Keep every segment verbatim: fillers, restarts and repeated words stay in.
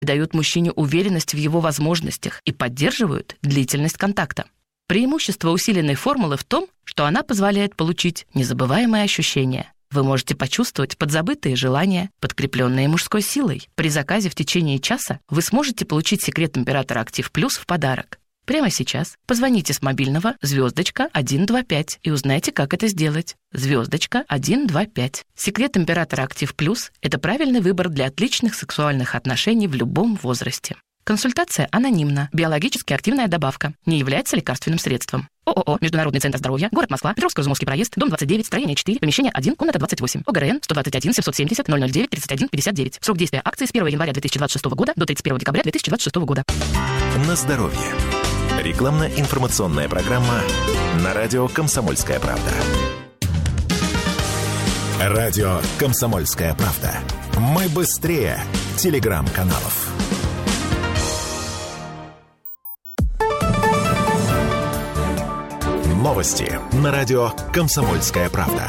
дают мужчине уверенность в его возможностях и поддерживают длительность контакта. Преимущество усиленной формулы в том, что она позволяет получить незабываемые ощущения. Вы можете почувствовать подзабытые желания, подкрепленные мужской силой. При заказе в течение часа вы сможете получить секрет императора Актив Плюс в подарок. Прямо сейчас позвоните с мобильного звездочка один два пять и узнайте, как это сделать. Звездочка один два пять. Секрет императора Актив Плюс – это правильный выбор для отличных сексуальных отношений в любом возрасте. Консультация анонимна. Биологически активная добавка. Не является лекарственным средством. ООО «Международный центр здоровья», город Москва, Петровско-Изюмовский проезд, дом двадцать девять, строение четыре, помещение один, комната двадцать восемь. ОГРН сто двадцать один семьсот семьдесят ноль ноль девять тридцать один пятьдесят девять. Срок действия акции с первого января две тысячи двадцать шестого года до тридцать первого декабря две тысячи двадцать шестого года. На здоровье. Рекламно-информационная программа на радио «Комсомольская правда». Радио «Комсомольская правда». Мы быстрее телеграм-каналов. Новости на радио «Комсомольская правда».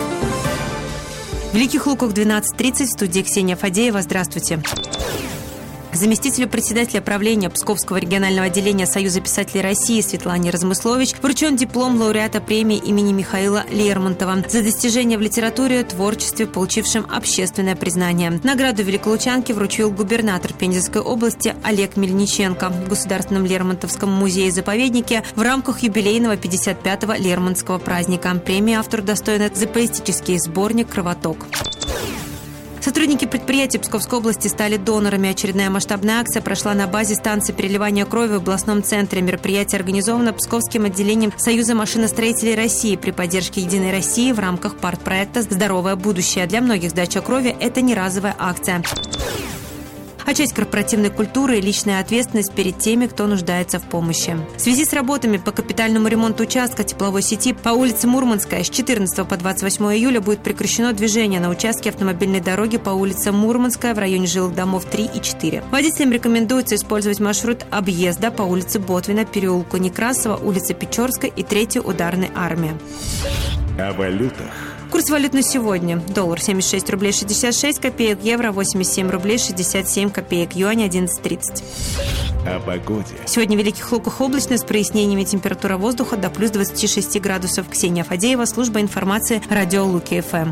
В Великих Луках двенадцать тридцать, в студии Ксения Фадеева. Здравствуйте. Заместителю председателя правления Псковского регионального отделения Союза писателей России Светлане Размыслович вручен диплом лауреата премии имени Михаила Лермонтова за достижения в литературе, творчестве, получившим общественное признание. Награду великолучанке вручил губернатор Пензенской области Олег Мельниченко в Государственном Лермонтовском музее-заповеднике в рамках юбилейного пятьдесят пятого Лермонтовского праздника. Премии автору достоин за поэтический сборник «Кровоток». Сотрудники предприятий Псковской области стали донорами. Очередная масштабная акция прошла на базе станции переливания крови в областном центре. Мероприятие организовано Псковским отделением Союза машиностроителей России при поддержке «Единой России» в рамках партпроекта «Здоровое будущее». Для многих сдача крови – это не разовая акция, а часть корпоративной культуры и личная ответственность перед теми, кто нуждается в помощи. В связи с работами по капитальному ремонту участка тепловой сети по улице Мурманская с четырнадцатого по двадцать восьмое июля будет прекращено движение на участке автомобильной дороги по улице Мурманская в районе жилых домов три и четыре. Водителям рекомендуется использовать маршрут объезда по улице Ботвина, переулку Некрасова, улице Печорской и третьей ударной армии. О валютах. Курс валют на сегодня. Доллар семьдесят шесть рублей шестьдесят шесть копеек, евро восемьдесят семь рублей шестьдесят семь копеек, юань одиннадцать тридцать. О погоде. Сегодня в Великих Луках облачно с прояснениями, температура воздуха до плюс двадцати шести градусов. Ксения Фадеева, служба информации, радио Луки-ФМ.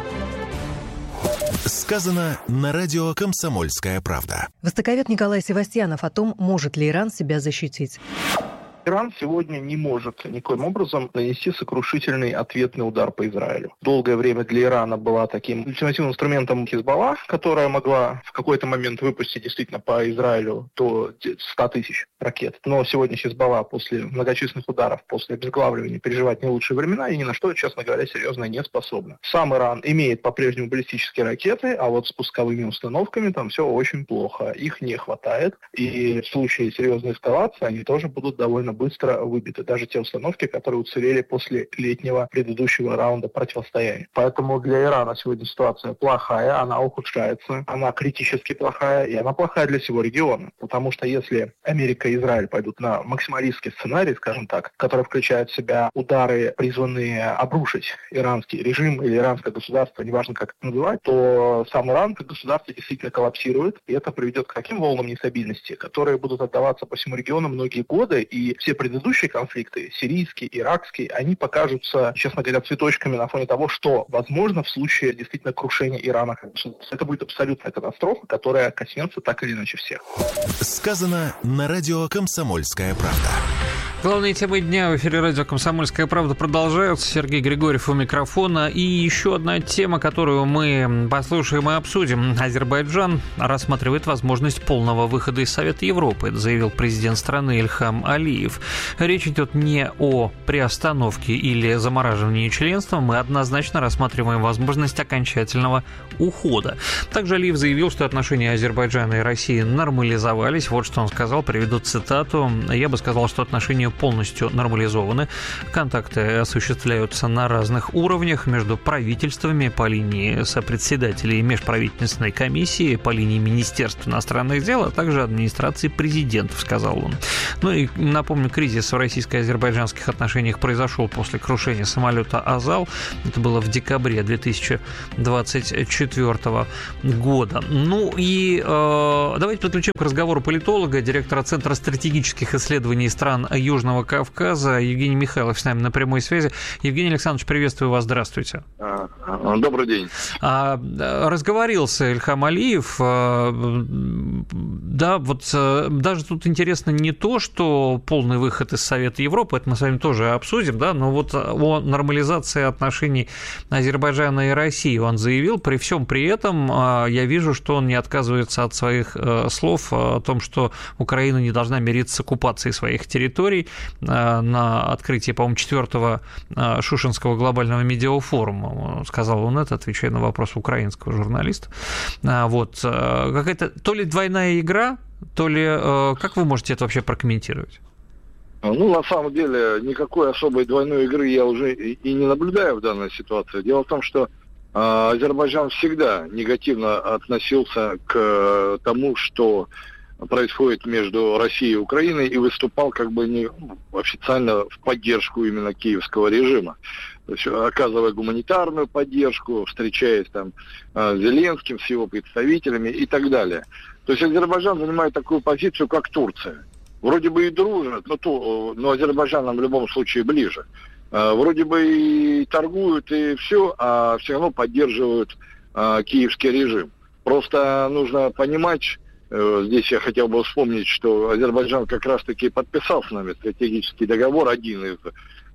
Сказано на радио «Комсомольская правда». Востоковед Николай Севастьянов о том, может ли Иран себя защитить. Иран сегодня не может никоим образом нанести сокрушительный ответный удар по Израилю. Долгое время для Ирана была таким альтернативным инструментом Хизбалла, которая могла в какой-то момент выпустить действительно по Израилю до ста тысяч ракет. Но сегодня Хизбалла после многочисленных ударов, после обезглавливания переживает не лучшие времена и ни на что, честно говоря, серьезно не способна. Сам Иран имеет по-прежнему баллистические ракеты, а вот с пусковыми установками там все очень плохо. Их не хватает. И в случае серьезной эскалации они тоже будут довольно быстро выбиты. Даже те установки, которые уцелели после летнего предыдущего раунда противостояния. Поэтому для Ирана сегодня ситуация плохая, она ухудшается, она критически плохая, и она плохая для всего региона. Потому что если Америка и Израиль пойдут на максималистский сценарий, скажем так, который включает в себя удары, призванные обрушить иранский режим или иранское государство, неважно как это называть, то сам Иран как государство действительно коллапсирует, и это приведет к таким волнам нестабильности, которые будут отдаваться по всему региону многие годы, и все предыдущие конфликты, сирийские, иракские, они покажутся, честно говоря, цветочками на фоне того, что возможно в случае действительно крушения Ирана как государства. Это будет абсолютная катастрофа, которая коснется так или иначе всех. Сказано на радио «Комсомольская правда». Главные темы дня в эфире радио «Комсомольская правда» продолжаются. Сергей Григорьев у микрофона. И еще одна тема, которую мы послушаем и обсудим. Азербайджан рассматривает возможность полного выхода из Совета Европы, это заявил президент страны Ильхам Алиев. Речь идет не о приостановке или замораживании членства. Мы однозначно рассматриваем возможность окончательного ухода. Также Алиев заявил, что отношения Азербайджана и России нормализовались. Вот что он сказал, приведу цитату. Я бы сказал, что отношения полностью нормализованы. Контакты осуществляются на разных уровнях между правительствами по линии сопредседателей межправительственной комиссии, по линии Министерства иностранных дел, а также администрации президентов, сказал он. Ну и напомню, кризис в российско-азербайджанских отношениях произошел после крушения самолета «Азал». Это было в декабре две тысячи двадцать четвёртого года. Ну и э, давайте подключим к разговору политолога, директора Центра стратегических исследований стран Южного Кавказа Евгений Михайлов с нами на прямой связи. Евгений Александрович, приветствую вас, здравствуйте. Добрый день. Разговорился Ильхам Алиев. Да, вот даже тут интересно не то, что полный выход из Совета Европы, это мы с вами тоже обсудим, да, но вот о нормализации отношений Азербайджана и России он заявил. При всем при этом я вижу, что он не отказывается от своих слов о том, что Украина не должна мириться с оккупацией своих территорий. На открытии, по-моему, четвертого Шушенского глобального медиафорума сказал он это, отвечая на вопрос украинского журналиста. Вот. Какая-то то ли двойная игра, то ли... Как вы можете это вообще прокомментировать? Ну, на самом деле, никакой особой двойной игры я уже и не наблюдаю в данной ситуации. Дело в том, что э, Азербайджан всегда негативно относился к тому, что происходит между Россией и Украиной, и выступал как бы не официально в поддержку именно киевского режима. То есть, оказывая гуманитарную поддержку, встречаясь там с Зеленским, с его представителями и так далее. То есть Азербайджан занимает такую позицию, как Турция. Вроде бы и дружат, но, то, но Азербайджан нам в любом случае ближе. Вроде бы и торгуют, и все, а все равно поддерживают а, киевский режим. Просто нужно понимать, здесь я хотел бы вспомнить, что Азербайджан как раз-таки подписал с нами стратегический договор, один из,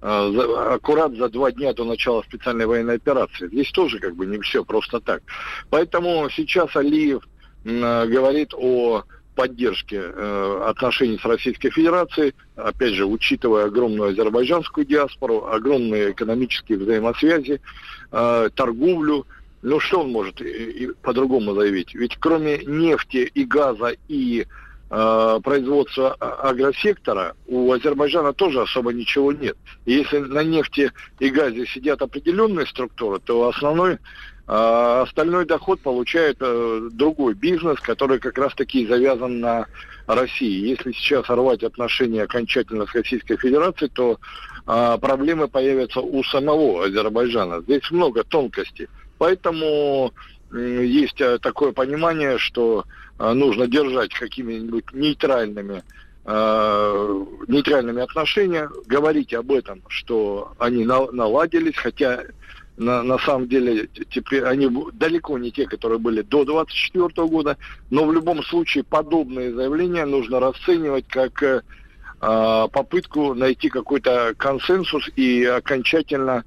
аккурат за два дня до начала специальной военной операции. Здесь тоже как бы не все просто так. Поэтому сейчас Алиев говорит о поддержке отношений с Российской Федерацией, опять же, учитывая огромную азербайджанскую диаспору, огромные экономические взаимосвязи, торговлю. Ну, что он может и, и по-другому заявить? Ведь кроме нефти и газа и э, производства агросектора у Азербайджана тоже особо ничего нет. И если на нефти и газе сидят определенные структуры, то основной, э, остальной доход получает э, другой бизнес, который как раз-таки завязан на России. Если сейчас рвать отношения окончательно с Российской Федерацией, то э, проблемы появятся у самого Азербайджана. Здесь много тонкостей. Поэтому э, есть э, такое понимание, что э, нужно держать какими-нибудь нейтральными, э, нейтральными отношения, говорить об этом, что они на, наладились, хотя на, на самом деле теперь они далеко не те, которые были до двадцать четвёртого года, но в любом случае подобные заявления нужно расценивать как э, попытку найти какой-то консенсус и окончательно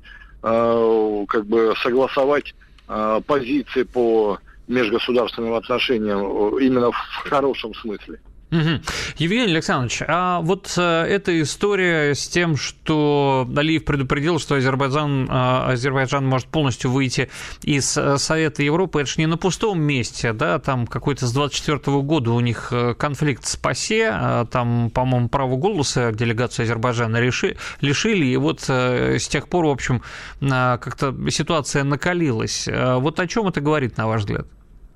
э, как бы согласовать позиции по межгосударственным отношениям именно в хорошем смысле. Угу. Евгений Александрович, а вот э, эта история с тем, что Алиев предупредил, что Азербайджан, э, Азербайджан может полностью выйти из э, Совета Европы, это же не на пустом месте, да, там какой-то с двадцать четвёртого года у них конфликт с ПАСЕ, э, там, по-моему, право голоса делегацию Азербайджана реши, лишили, и вот э, с тех пор, в общем, э, как-то ситуация накалилась. Э, вот о чем это говорит, на ваш взгляд?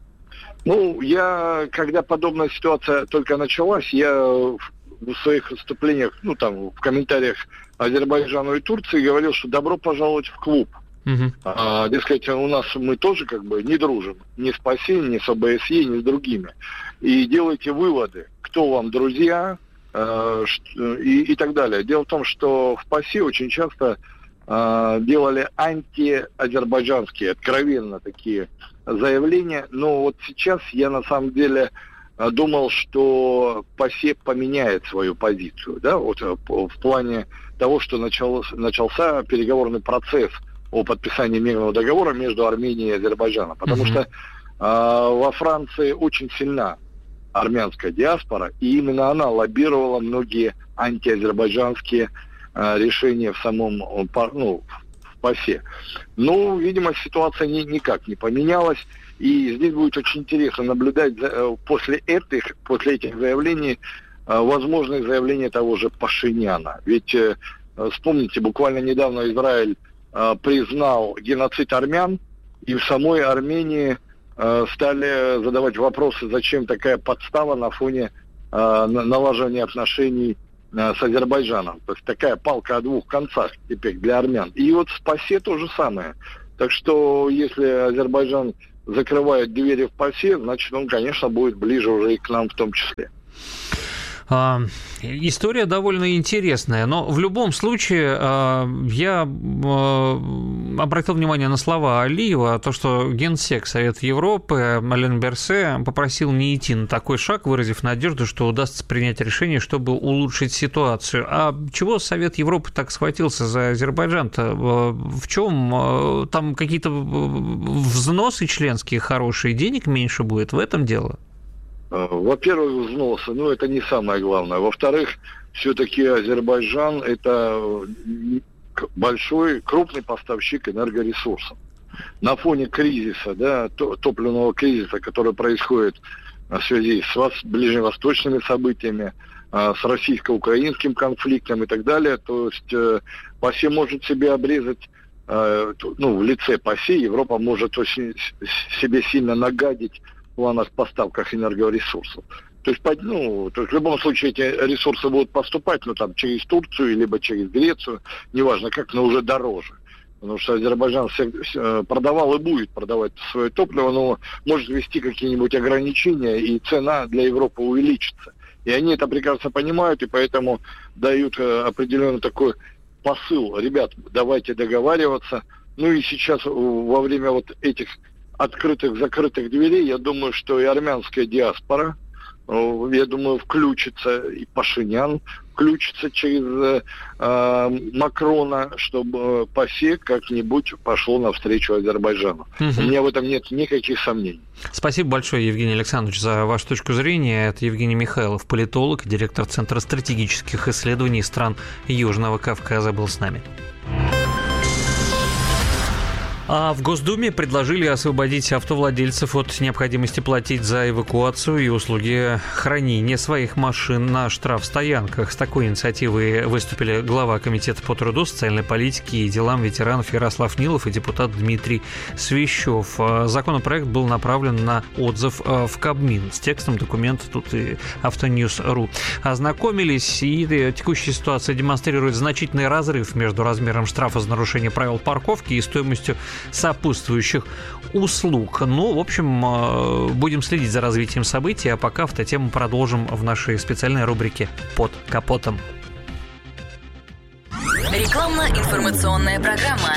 Ну, я, когда подобная ситуация только началась, я в своих выступлениях, ну, там, в комментариях Азербайджану и Турции говорил, что добро пожаловать в клуб. Uh-huh. А, дескать, у нас мы тоже как бы не дружим ни с ПАСЕ, ни с ОБСЕ, ни с другими. И делайте выводы, кто вам друзья э, и, и так далее. Дело в том, что в ПАСЕ очень часто э, делали антиазербайджанские, откровенно такие заявления, но вот сейчас я на самом деле думал, что ПАСЕ поменяет свою позицию, да, вот в плане того, что начался, начался переговорный процесс о подписании мирного договора между Арменией и Азербайджаном, потому mm-hmm. что э, во Франции очень сильна армянская диаспора, и именно она лоббировала многие антиазербайджанские э, решения в самом, ну, ПАСЕ. Ну, видимо, ситуация ни, никак не поменялась, и здесь будет очень интересно наблюдать за, после этих, после этих заявлений возможные заявления того же Пашиняна. Ведь вспомните, буквально недавно Израиль признал геноцид армян, и в самой Армении стали задавать вопросы, зачем такая подстава на фоне налаживания отношений с Азербайджаном. То есть такая палка о двух концах теперь для армян. И вот в ПАСЕ то же самое. Так что если Азербайджан закрывает двери в ПАСЕ, значит он, конечно, будет ближе уже и к нам в том числе. А, история довольно интересная, но в любом случае а, я а, обратил внимание на слова Алиева, то, что генсек Совета Европы Ален Берсе попросил не идти на такой шаг, выразив надежду, что удастся принять решение, чтобы улучшить ситуацию. А чего Совет Европы так схватился за Азербайджан-то? В чем? Там какие-то взносы членские хорошие, денег меньше будет, в этом дело? Во-первых, взносы, но это не самое главное. Во-вторых, все-таки Азербайджан – это большой, крупный поставщик энергоресурсов. На фоне кризиса, да, топливного кризиса, который происходит в связи с ближневосточными событиями, с российско-украинским конфликтом и так далее, то есть ПАСЕ может себе обрезать, ну, в лице ПАСЕ Европа может очень себе сильно нагадить в планах поставках энергоресурсов. То есть, ну, то есть в любом случае эти ресурсы будут поступать, ну, там, через Турцию, либо через Грецию, неважно как, но уже дороже. Потому что Азербайджан продавал и будет продавать свое топливо, но может ввести какие-нибудь ограничения, и цена для Европы увеличится. И они это прекрасно понимают, и поэтому дают определенный такой посыл. Ребят, давайте договариваться. Ну и сейчас во время вот этих открытых-закрытых дверей, я думаю, что и армянская диаспора, я думаю, включится, и Пашинян включится через э, Макрона, чтобы ПАСЕ как-нибудь пошло навстречу Азербайджану. Угу. У меня в этом нет никаких сомнений. Спасибо большое, Евгений Александрович, за вашу точку зрения. Это Евгений Михайлов, политолог, директор Центра стратегических исследований стран Южного Кавказа, был с нами. А в Госдуме предложили освободить автовладельцев от необходимости платить за эвакуацию и услуги хранения своих машин на штрафстоянках. С такой инициативой выступили глава Комитета по труду, социальной политике и делам ветеранов Ярослав Нилов и депутат Дмитрий Свищев. Законопроект был направлен на отзыв в Кабмин. С текстом документа тут и Автоньюз точка ру ознакомились, и текущая ситуация демонстрирует значительный разрыв между размером штрафа за нарушение правил парковки и стоимостью сопутствующих услуг. Ну, в общем, будем следить за развитием событий, а пока автотему продолжим в нашей специальной рубрике «Под капотом». Рекламно-информационная программа.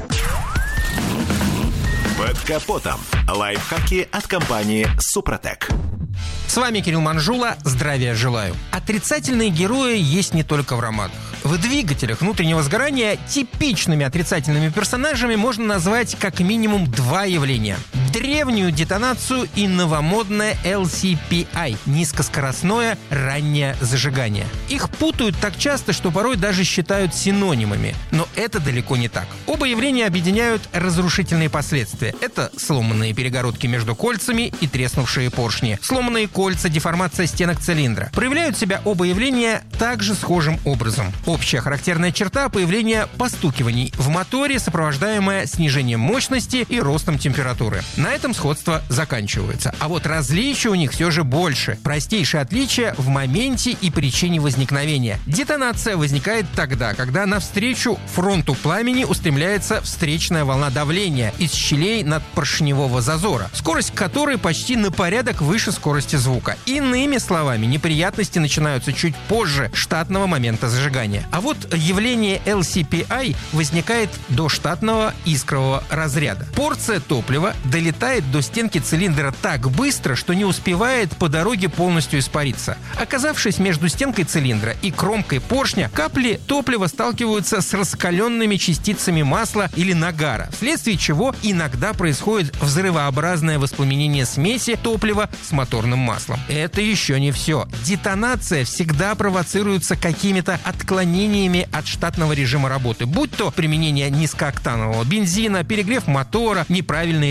«Под капотом». Лайфхаки от компании «Супротек». С вами Кирилл Манжула. Здравия желаю. Отрицательные герои есть не только в романах. В двигателях внутреннего сгорания типичными отрицательными персонажами можно назвать как минимум два явления. Древнюю детонацию и новомодное эл си пи ай – низкоскоростное раннее зажигание. Их путают так часто, что порой даже считают синонимами. Но это далеко не так. Оба явления объединяют разрушительные последствия. Это сломанные перегородки между кольцами и треснувшие поршни. Сломанные кольца, деформация стенок цилиндра. Проявляют себя оба явления также схожим образом. Общая характерная черта – появление постукиваний в моторе, сопровождаемое снижением мощности и ростом температуры. На этом сходство заканчивается. А вот различий у них все же больше. Простейшее отличие в моменте и причине возникновения. Детонация возникает тогда, когда навстречу фронту пламени устремляется встречная волна давления из щелей надпоршневого зазора, скорость которой почти на порядок выше скорости звука. Иными словами, неприятности начинаются чуть позже штатного момента зажигания. А вот явление эл си пи ай возникает до штатного искрового разряда. Порция топлива долетает до стенки цилиндра так быстро, что не успевает по дороге полностью испариться. Оказавшись между стенкой цилиндра и кромкой поршня, капли топлива сталкиваются с раскаленными частицами масла или нагара, вследствие чего иногда происходит взрывообразное воспламенение смеси топлива с моторным маслом. Это еще не все. Детонация всегда провоцируется какими-то отклонениями от штатного режима работы, будь то применение низкооктанового бензина, перегрев мотора, неправильные регулировки.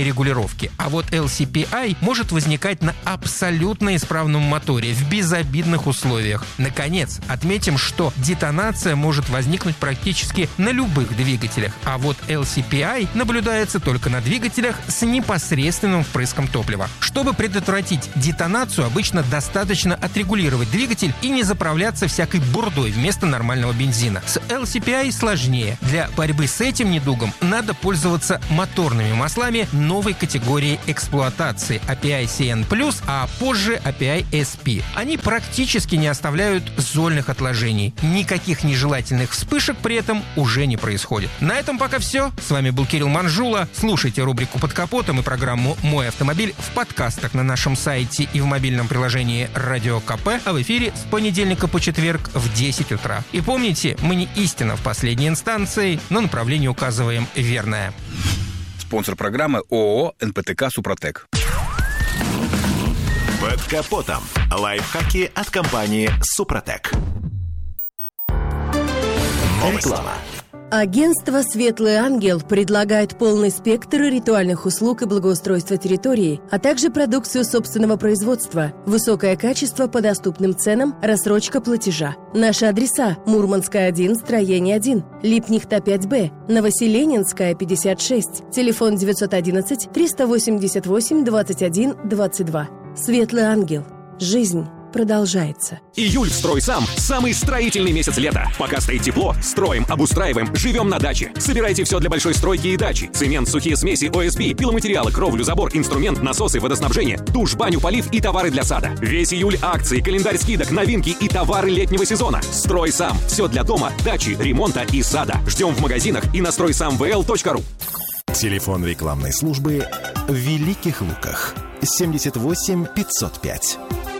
установки. А вот эл си пи ай может возникать на абсолютно исправном моторе в безобидных условиях. Наконец, отметим, что детонация может возникнуть практически на любых двигателях, а вот эл си пи ай наблюдается только на двигателях с непосредственным впрыском топлива. Чтобы предотвратить детонацию, обычно достаточно отрегулировать двигатель и не заправляться всякой бурдой вместо нормального бензина. С эл си пи ай сложнее. Для борьбы с этим недугом надо пользоваться моторными маслами новой категории эксплуатации эй пи ай си эн плюс, а позже эй пи ай эс пи. Они практически не оставляют зольных отложений. Никаких нежелательных вспышек при этом уже не происходит. На этом пока все. С вами был Кирилл Манжула. Слушайте рубрику «Под капотом» и программу «Мой автомобиль» в подкастах на нашем сайте и в мобильном приложении «Радио КП», а в эфире с понедельника по четверг в десять утра. И помните, мы не истина в последней инстанции, но направление указываем верное. Спонсор программы ООО эн пэ тэ ка «Супротек». Под капотом. Лайфхаки от компании «Супротек». Реклама. Агентство «Светлый ангел» предлагает полный спектр ритуальных услуг и благоустройства территории, а также продукцию собственного производства, высокое качество по доступным ценам, рассрочка платежа. Наши адреса: Мурманская, один, строение один, Липнихта, пять бэ, Новоселенинская, пятьдесят шесть, телефон девятьсот одиннадцать триста восемьдесят восемь двадцать один двадцать два. «Светлый ангел». Жизнь продолжается. Июль в «Стройсам» – самый строительный месяц лета. Пока стоит тепло, строим, обустраиваем, живем на даче. Собирайте все для большой стройки и дачи. Цемент, сухие смеси, о эс би, пиломатериалы, кровлю, забор, инструмент, насосы, водоснабжение, душ, баню, полив и товары для сада. Весь июль акции, календарь скидок, новинки и товары летнего сезона. «Стройсам» – все для дома, дачи, ремонта и сада. Ждем в магазинах и на стройсам вэ эл точка ру. Телефон рекламной службы в Великих Луках. семьдесят восемь пятьсот пять.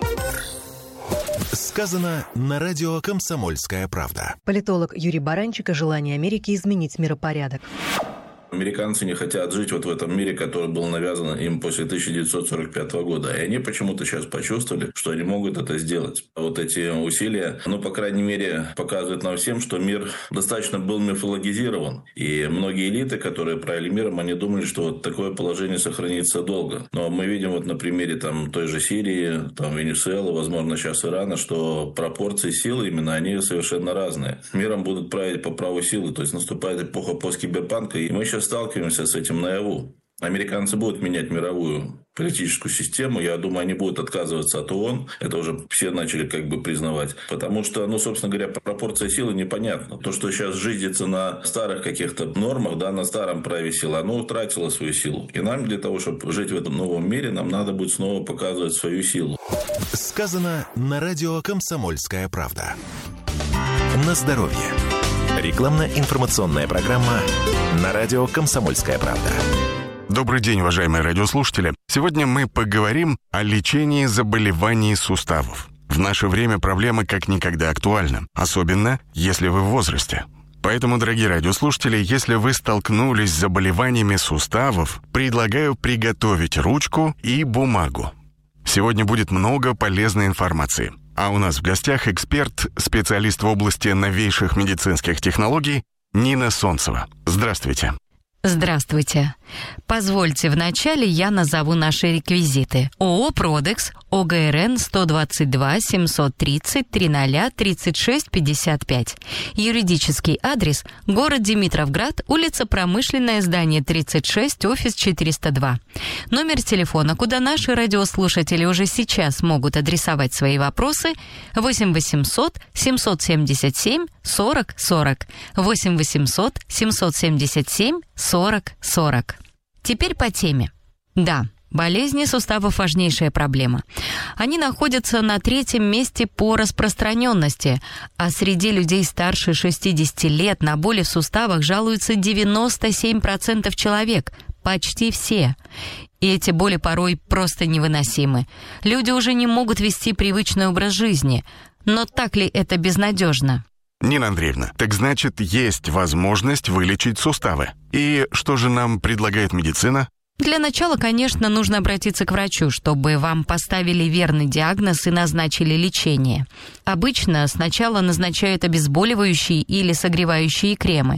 Сказано на радио «Комсомольская правда». Политолог Юрий Баранчик о желании Америки изменить миропорядок. Американцы не хотят жить вот в этом мире, который был навязан им после тысяча девятьсот сорок пятого года. И они почему-то сейчас почувствовали, что они могут это сделать. Вот эти усилия, ну, по крайней мере, показывают нам всем, что мир достаточно был мифологизирован. И многие элиты, которые правили миром, они думали, что вот такое положение сохранится долго. Но мы видим вот на примере там той же Сирии, там Венесуэлы, возможно, сейчас Ирана, что пропорции силы именно, они совершенно разные. Миром будут править по праву силы. То есть наступает эпоха посткиберпанка, и мы сейчас сталкиваемся с этим наяву. Американцы будут менять мировую политическую систему. Я думаю, они будут отказываться от ООН. Это уже все начали как бы признавать. Потому что, ну, собственно говоря, пропорция силы непонятна. То, что сейчас жизнится на старых каких-то нормах, да, на старом праве силы, оно утратило свою силу. И нам для того, чтобы жить в этом новом мире, нам надо будет снова показывать свою силу. Сказано на радио «Комсомольская правда». На здоровье. Рекламно-информационная программа на радио «Комсомольская правда». Добрый день, уважаемые радиослушатели. Сегодня мы поговорим о лечении заболеваний суставов. В наше время проблема как никогда актуальна, особенно если вы в возрасте. Поэтому, дорогие радиослушатели, если вы столкнулись с заболеваниями суставов, предлагаю приготовить ручку и бумагу. Сегодня будет много полезной информации. А у нас в гостях эксперт, специалист в области новейших медицинских технологий Нина Солнцева. Здравствуйте. Здравствуйте. Позвольте, вначале я назову наши реквизиты. ООО «Продекс», о гэ эр эн сто двадцать два семьсот тридцать триста тридцать шесть пятьдесят пять. Юридический адрес – город Димитровград, улица Промышленная, здание тридцать шесть, офис четыреста два. Номер телефона, куда наши радиослушатели уже сейчас могут адресовать свои вопросы – восемь восемьсот семьсот семьдесят семь сорок сорок. восемь восемьсот семьсот семьдесят семь сорок сорок. Теперь по теме. Да, болезни суставов – важнейшая проблема. Они находятся на третьем месте по распространенности, а среди людей старше шестидесяти лет на боли в суставах жалуются девяносто семь процентов человек, почти все. И эти боли порой просто невыносимы. Люди уже не могут вести привычный образ жизни. Но так ли это безнадежно? Нина Андреевна, так значит, есть возможность вылечить суставы. И что же нам предлагает медицина? Для начала, конечно, нужно обратиться к врачу, чтобы вам поставили верный диагноз и назначили лечение. Обычно сначала назначают обезболивающие или согревающие кремы.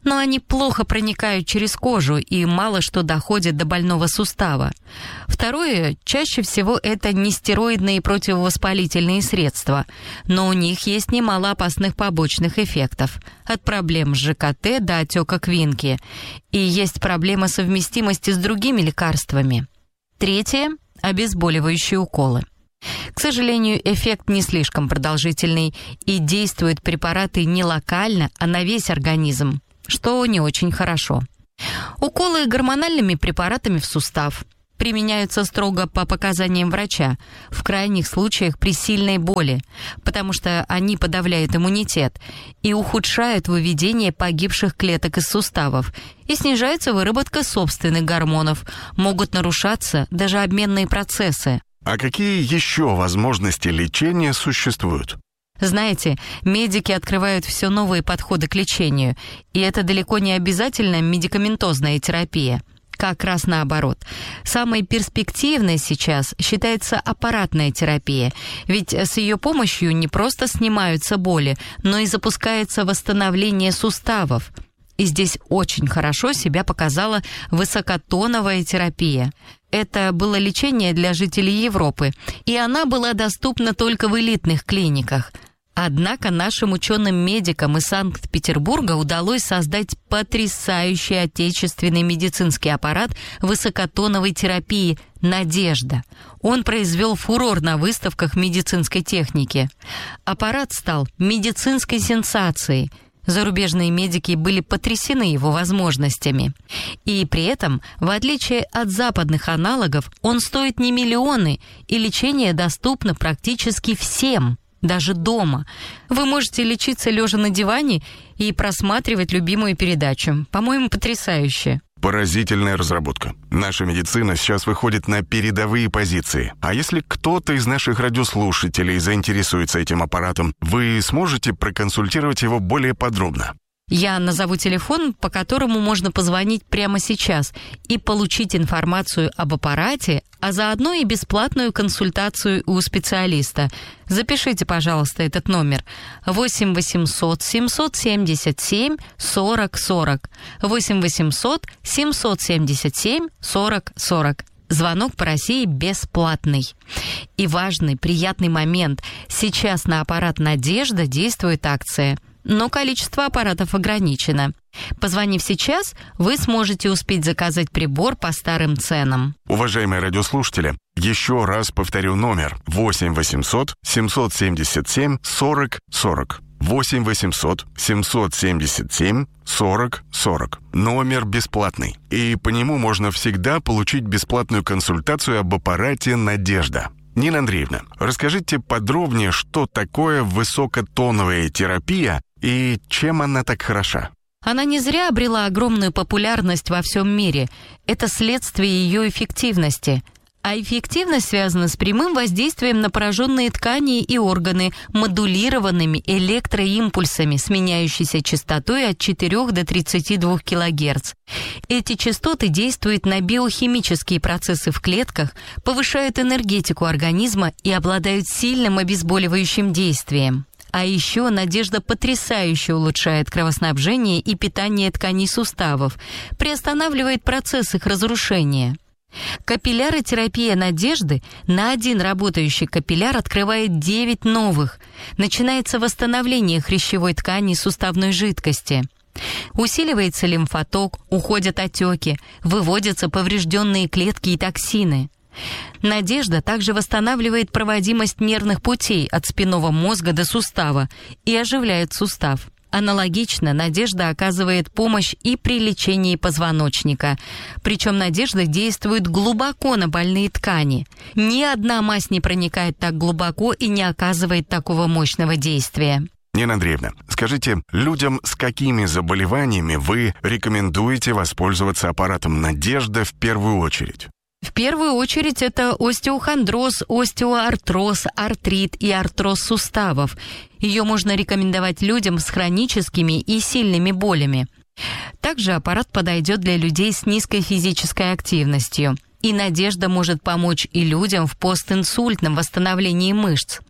но они плохо проникают через кожу и мало что доходит до больного сустава. Второе, чаще всего это нестероидные противовоспалительные средства, но у них есть немало опасных побочных эффектов, от проблем с ЖКТ до отека квинки, и есть проблема совместимости с другими лекарствами. Третье – обезболивающие уколы. К сожалению, эффект не слишком продолжительный, и действуют препараты не локально, а на весь организм, что не очень хорошо. Уколы гормональными препаратами в сустав применяются строго по показаниям врача, в крайних случаях при сильной боли, потому что они подавляют иммунитет и ухудшают выведение погибших клеток из суставов, и снижается выработка собственных гормонов, могут нарушаться даже обменные процессы. А какие еще возможности лечения существуют? Знаете, медики открывают все новые подходы к лечению, и это далеко не обязательно медикаментозная терапия. Как раз наоборот. Самой перспективной сейчас считается аппаратная терапия, ведь с ее помощью не просто снимаются боли, но и запускается восстановление суставов. И здесь очень хорошо себя показала высокотоновая терапия. Это было лечение для жителей Европы, и она была доступна только в элитных клиниках. Однако нашим ученым-медикам из Санкт-Петербурга удалось создать потрясающий отечественный медицинский аппарат высокотоновой терапии «Надежда». Он произвел фурор на выставках медицинской техники. Аппарат стал медицинской сенсацией. Зарубежные медики были потрясены его возможностями. И при этом, в отличие от западных аналогов, он стоит не миллионы, и лечение доступно практически всем, даже дома. Вы можете лечиться лежа на диване и просматривать любимую передачу. По-моему, потрясающе. Поразительная разработка. Наша медицина сейчас выходит на передовые позиции. А если кто-то из наших радиослушателей заинтересуется этим аппаратом, вы сможете проконсультировать его более подробно? Я назову телефон, по которому можно позвонить прямо сейчас и получить информацию об аппарате, а заодно и бесплатную консультацию у специалиста. Запишите, пожалуйста, этот номер восемь восемьсот семьсот семьдесят семь сорок сорок. восемь восемьсот семьсот семьдесят семь сорок сорок. Звонок по России бесплатный. И важный, приятный момент. Сейчас на аппарат «Надежда» действует акция, но количество аппаратов ограничено. Позвонив сейчас, вы сможете успеть заказать прибор по старым ценам. Уважаемые радиослушатели, еще раз повторю номер восемь восемьсот семьсот семьдесят семь сорок сорок. восемь восемьсот семьсот семьдесят семь сорок сорок. Номер бесплатный, и по нему можно всегда получить бесплатную консультацию об аппарате «Надежда». Нина Андреевна, расскажите подробнее, что такое высокотоновая терапия и чем она так хороша? Она не зря обрела огромную популярность во всем мире. Это следствие ее эффективности. А эффективность связана с прямым воздействием на пораженные ткани и органы модулированными электроимпульсами с меняющейся частотой от четырёх до тридцати двух килогерц. Эти частоты действуют на биохимические процессы в клетках, повышают энергетику организма и обладают сильным обезболивающим действием. А еще «Надежда» потрясающе улучшает кровоснабжение и питание тканей суставов, приостанавливает процесс их разрушения. Капилляротерапия «Надежды» на один работающий капилляр открывает девять новых. Начинается восстановление хрящевой ткани и суставной жидкости. Усиливается лимфоток, уходят отеки, выводятся поврежденные клетки и токсины. «Надежда» также восстанавливает проводимость нервных путей от спинного мозга до сустава и оживляет сустав. Аналогично «Надежда» оказывает помощь и при лечении позвоночника. Причем «Надежда» действует глубоко на больные ткани. Ни одна мазь не проникает так глубоко и не оказывает такого мощного действия. Нина Андреевна, скажите, людям с какими заболеваниями вы рекомендуете воспользоваться аппаратом «Надежда» в первую очередь? В первую очередь это остеохондроз, остеоартроз, артрит и артроз суставов. Ее можно рекомендовать людям с хроническими и сильными болями. Также аппарат подойдет для людей с низкой физической активностью. И «Надежда» может помочь и людям в постинсультном восстановлении мышц.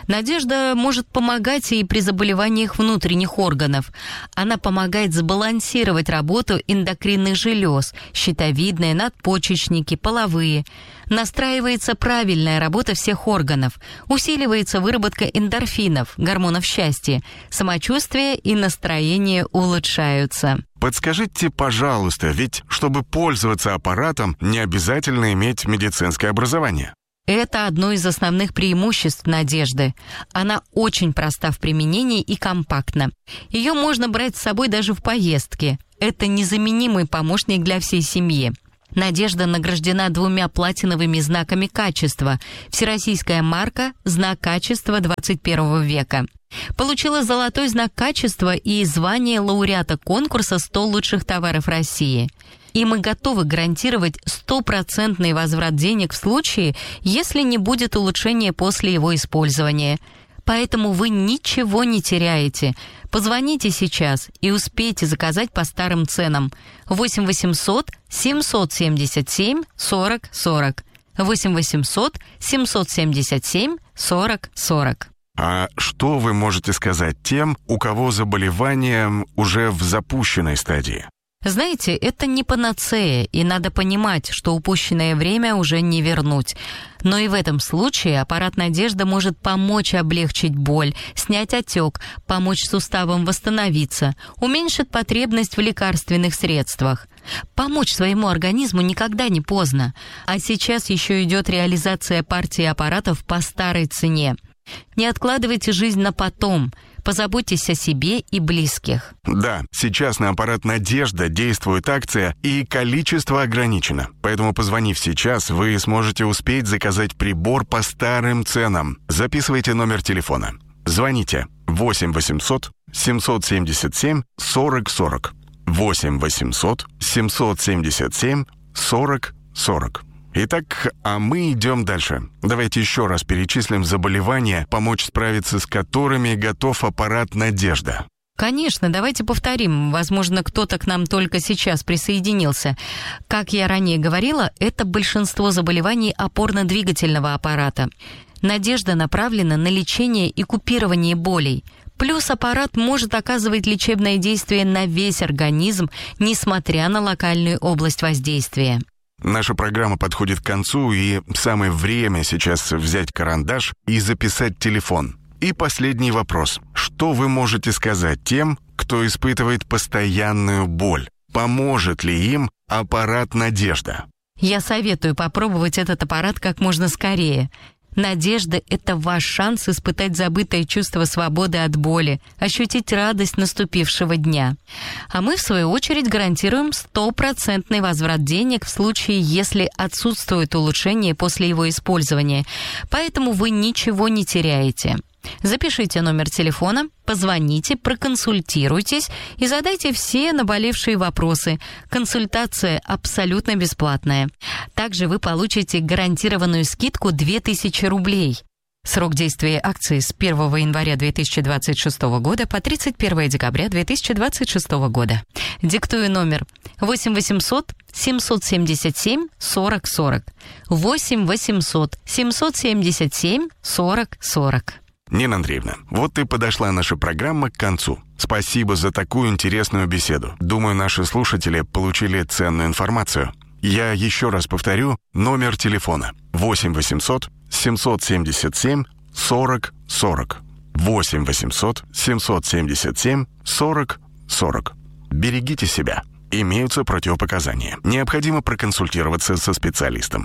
Надежда может помогать и при заболеваниях внутренних органов. Она помогает сбалансировать работу эндокринных желез, щитовидные, надпочечники, половые. Настраивается правильная работа всех органов, усиливается выработка эндорфинов, гормонов счастья, самочувствие и настроение улучшаются. Подскажите, пожалуйста, ведь чтобы пользоваться аппаратом, не обязательно иметь медицинское образование. Это одно из основных преимуществ Надежды. Она очень проста в применении и компактна. Ее можно брать с собой даже в поездке. Это незаменимый помощник для всей семьи. Надежда награждена двумя платиновыми знаками качества. Всероссийская марка «Знак качества двадцать первого века». Получила золотой знак качества и звание лауреата конкурса сто лучших товаров России. И мы готовы гарантировать стопроцентный возврат денег в случае, если не будет улучшения после его использования. Поэтому вы ничего не теряете. Позвоните сейчас и успейте заказать по старым ценам. восемь восемьсот семьсот семьдесят семь сорок сорок. восемь восемьсот семьсот семьдесят семь сорок сорок. А что вы можете сказать тем, у кого заболевание уже в запущенной стадии? Знаете, это не панацея, и надо понимать, что упущенное время уже не вернуть. Но и в этом случае аппарат «Надежда» может помочь облегчить боль, снять отек, помочь суставам восстановиться, уменьшит потребность в лекарственных средствах. Помочь своему организму никогда не поздно. А сейчас еще идет реализация партии аппаратов по старой цене. Не откладывайте жизнь на потом. Позаботьтесь о себе и близких. Да, сейчас на аппарат «Надежда» действует акция, и количество ограничено. Поэтому, позвонив сейчас, вы сможете успеть заказать прибор по старым ценам. Записывайте номер телефона. Звоните восемь восемьсот семьсот семьдесят семь сорок сорок. восемь восемьсот семьсот семьдесят семь сорок сорок. Итак, а мы идем дальше. Давайте еще раз перечислим заболевания, помочь справиться с которыми готов аппарат «Надежда». Конечно, давайте повторим. Возможно, кто-то к нам только сейчас присоединился. Как я ранее говорила, это большинство заболеваний опорно-двигательного аппарата. «Надежда» направлена на лечение и купирование болей. Плюс аппарат может оказывать лечебное действие на весь организм, несмотря на локальную область воздействия. Наша программа подходит к концу, и самое время сейчас взять карандаш и записать телефон. И последний вопрос. Что вы можете сказать тем, кто испытывает постоянную боль? Поможет ли им аппарат «Надежда»? Я советую попробовать этот аппарат как можно скорее. «Надежда» — это ваш шанс испытать забытое чувство свободы от боли, ощутить радость наступившего дня. А мы, в свою очередь, гарантируем стопроцентный возврат денег в случае, если отсутствует улучшение после его использования. Поэтому вы ничего не теряете. Запишите номер телефона, позвоните, проконсультируйтесь и задайте все наболевшие вопросы. Консультация абсолютно бесплатная. Также вы получите гарантированную скидку две тысячи рублей. Срок действия акции с первого января две тысячи двадцать шестого года по тридцать первого декабря две тысячи двадцать шестого года. Диктую номер восемь восемьсот семьсот семьдесят семь сорок сорок. восемь восемьсот семьсот семьдесят семь сорок сорок. Нина Андреевна, вот и подошла наша программа к концу. Спасибо за такую интересную беседу. Думаю, наши слушатели получили ценную информацию. Я еще раз повторю номер телефона. восемь восемьсот семьсот семьдесят семь сорок сорок. восемь восемьсот семьсот семьдесят семь сорок сорок. Берегите себя. Имеются противопоказания. Необходимо проконсультироваться со специалистом.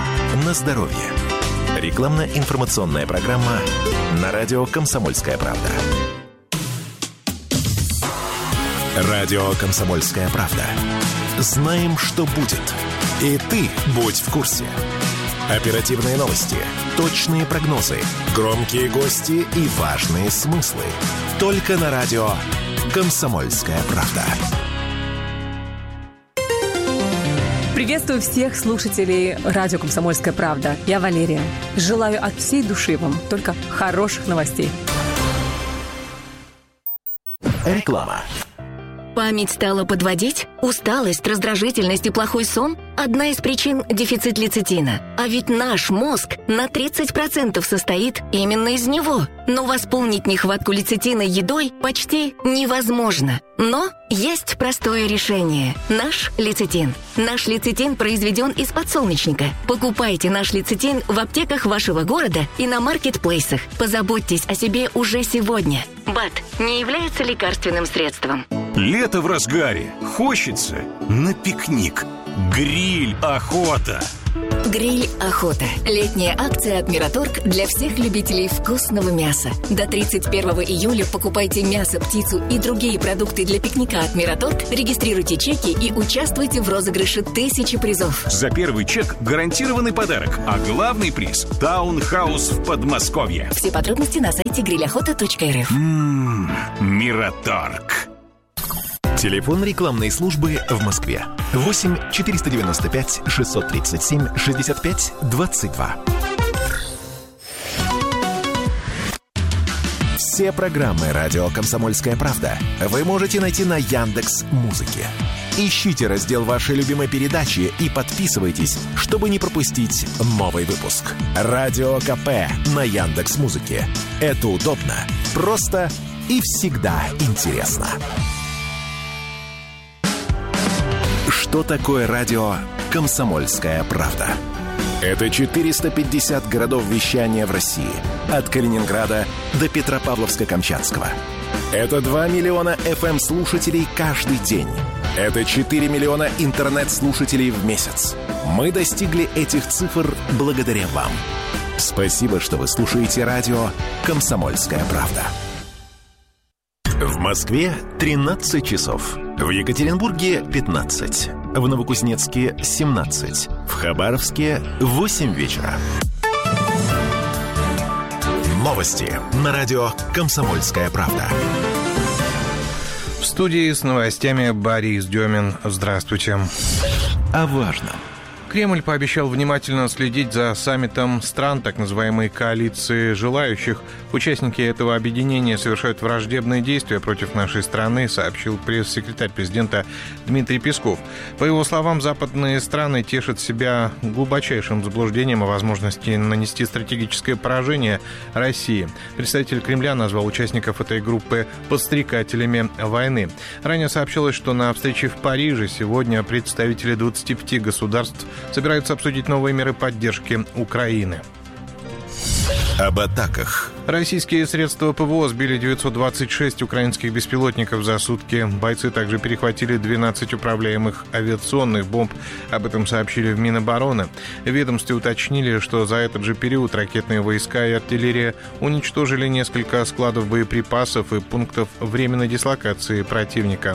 На здоровье. Рекламно-информационная программа на радио «Комсомольская правда». Радио «Комсомольская правда». Знаем, что будет. И ты будь в курсе. Оперативные новости, точные прогнозы, громкие гости и важные смыслы. Только на радио «Комсомольская правда». Приветствую всех слушателей радио «Комсомольская правда». Я Валерия. Желаю от всей души вам только хороших новостей. Реклама. Память стала подводить? Усталость, раздражительность и плохой сон? Одна из причин – дефицит лецитина. А ведь наш мозг на тридцать процентов состоит именно из него. Но восполнить нехватку лецитина едой почти невозможно. Но есть простое решение – наш лецитин. Наш лецитин произведен из подсолнечника. Покупайте наш лецитин в аптеках вашего города и на маркетплейсах. Позаботьтесь о себе уже сегодня. БАД не является лекарственным средством. Лето в разгаре. Хочется на пикник. Гриль охота. Гриль охота. Летняя акция от Мираторг для всех любителей вкусного мяса. До тридцать первого июля покупайте мясо, птицу и другие продукты для пикника от Мираторг, регистрируйте чеки и участвуйте в розыгрыше тысячи призов. За первый чек гарантированный подарок, а главный приз – таунхаус в Подмосковье. Все подробности на сайте гриль охота точка эр эф. Ммм, Мираторг. Телефон рекламной службы в Москве. восемь четыреста девяносто пять шестьсот тридцать семь шестьдесят пять двадцать два. Все программы «Радио Комсомольская правда» вы можете найти на Яндекс.Музыке. Ищите раздел вашей любимой передачи и подписывайтесь, чтобы не пропустить новый выпуск. Радио КП на Яндекс.Музыке. Это удобно, просто и всегда интересно. Что такое радио «Комсомольская правда»? Это четыреста пятьдесят городов вещания в России. От Калининграда до Петропавловска-Камчатского. Это два миллиона эф эм-слушателей каждый день. Это четыре миллиона интернет-слушателей в месяц. Мы достигли этих цифр благодаря вам. Спасибо, что вы слушаете радио «Комсомольская правда». В Москве тринадцать часов. В Екатеринбурге пятнадцать. В Новокузнецке семнадцать. В Хабаровске восемь вечера. Новости на радио «Комсомольская правда». В студии с новостями Борис Демин. Здравствуйте. О важном. Кремль пообещал внимательно следить за саммитом стран так называемой коалиции желающих. Участники этого объединения совершают враждебные действия против нашей страны, сообщил пресс-секретарь президента Дмитрий Песков. По его словам, западные страны тешат себя глубочайшим заблуждением о возможности нанести стратегическое поражение России. Представитель Кремля назвал участников этой группы подстрекателями войны. Ранее сообщалось, что на встрече в Париже сегодня представители двадцати пяти государств собираются обсудить новые меры поддержки Украины. Об атаках. Российские средства ПВО сбили девятьсот двадцать шесть украинских беспилотников за сутки. Бойцы также перехватили двенадцать управляемых авиационных бомб. Об этом сообщили в Минобороны. В ведомстве уточнили, что за этот же период ракетные войска и артиллерия уничтожили несколько складов боеприпасов и пунктов временной дислокации противника.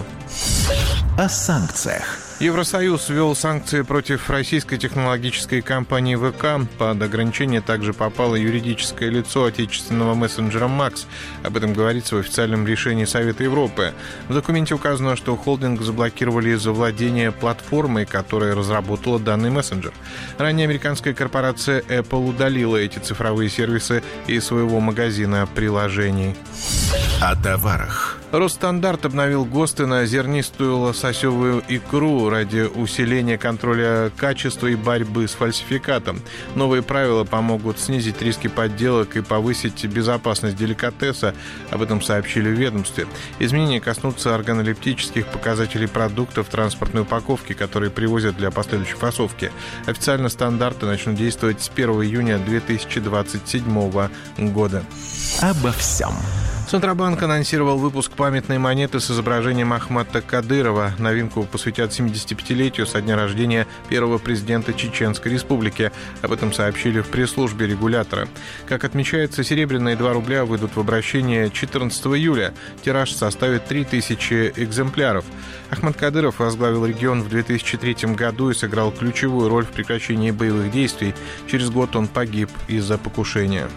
О санкциях. Евросоюз ввел санкции против российской технологической компании ВК. Под ограничение также попало юридическое лицо отечественного мессенджера Макс. Об этом говорится в официальном решении Совета Европы. В документе указано, что холдинг заблокировали из-за владения платформой, которая разработала данный мессенджер. Ранее американская корпорация Apple удалила эти цифровые сервисы из своего магазина приложений. О товарах. Росстандарт обновил ГОСТы на зернистую лососевую икру ради усиления контроля качества и борьбы с фальсификатом. Новые правила помогут снизить риски подделок и повысить безопасность деликатеса. Об этом сообщили в ведомстве. Изменения коснутся органолептических показателей продуктов транспортной упаковки, которые привозят для последующей фасовки. Официально стандарты начнут действовать с первого июня две тысячи двадцать седьмого года. Обо всем. Центробанк анонсировал выпуск памятной монеты с изображением Ахмата Кадырова. Новинку посвятят семидесятипятилетию со дня рождения первого президента Чеченской Республики. Об этом сообщили в пресс-службе регулятора. Как отмечается, серебряные два рубля выйдут в обращение четырнадцатого июля. Тираж составит три тысячи экземпляров. Ахмат Кадыров возглавил регион в две тысячи третьем году и сыграл ключевую роль в прекращении боевых действий. Через год он погиб из-за покушения.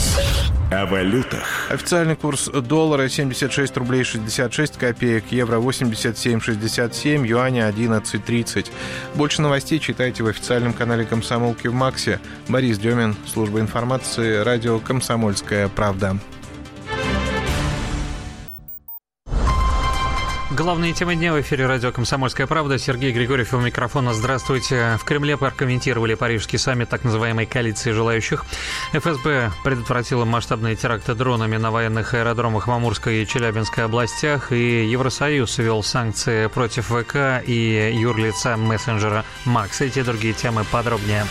О валютах. Официальный курс доллара семьдесят шесть рублей шестьдесят шесть копеек, евро восемьдесят семь шестьдесят семь, юаня одиннадцать тридцать. Больше новостей читайте в официальном канале «Комсомолки» в Максе. Борис Демин, служба информации, радио «Комсомольская правда». Главные темы дня в эфире радио «Комсомольская правда». Сергей Григорьев у микрофона. Здравствуйте. В Кремле прокомментировали парижский саммит так называемой коалиции желающих. эф эс бэ предотвратила масштабные теракты дронами на военных аэродромах в Амурской и Челябинской областях. И Евросоюз ввел санкции против вэ ка и юрлица мессенджера Макс. Эти и другие темы подробнее.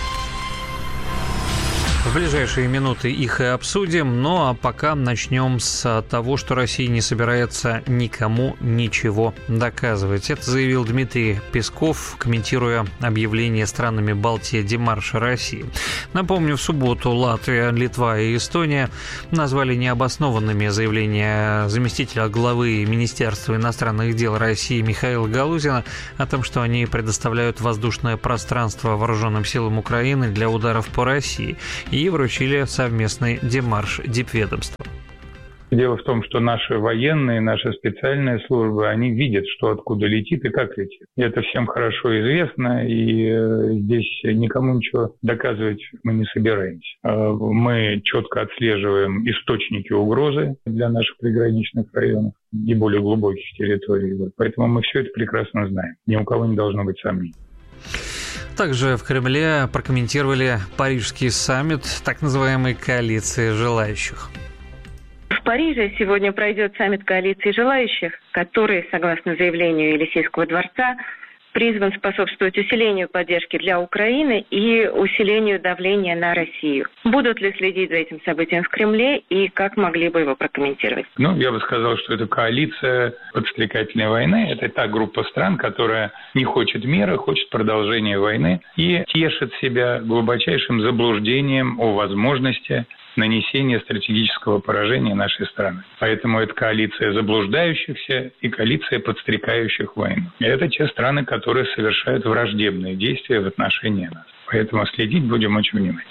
В ближайшие минуты их и обсудим, ну а пока начнем с того, что Россия не собирается никому ничего доказывать. Это заявил Дмитрий Песков, комментируя объявление странами Балтии демарша России. Напомню, в субботу Латвия, Литва и Эстония назвали необоснованными заявления заместителя главы Министерства иностранных дел России Михаила Галузина о том, что они предоставляют воздушное пространство вооруженным силам Украины для ударов по России, и вручили совместный демарш дипведомства. Дело в том, что наши военные, наши специальные службы, они видят, что откуда летит и как летит. И это всем хорошо известно, и здесь никому ничего доказывать мы не собираемся. Мы четко отслеживаем источники угрозы для наших приграничных районов и более глубоких территорий. Поэтому мы все это прекрасно знаем. Ни у кого не должно быть сомнений. Также в Кремле прокомментировали парижский саммит так называемой коалиции желающих. В Париже сегодня пройдет саммит коалиции желающих, который, согласно заявлению Елисейского дворца, призван способствовать усилению поддержки для Украины и усилению давления на Россию. Будут ли следить за этим событием в Кремле и как могли бы его прокомментировать? Ну, я бы сказал, что это коалиция подстрекательной войны. Это та группа стран, которая не хочет мира, хочет продолжения войны и тешит себя глубочайшим заблуждением о возможности нанесения стратегического поражения нашей страны. Поэтому это коалиция заблуждающихся и коалиция подстрекающих войну. И это те страны, которые совершают враждебные действия в отношении нас. Поэтому следить будем очень внимательно.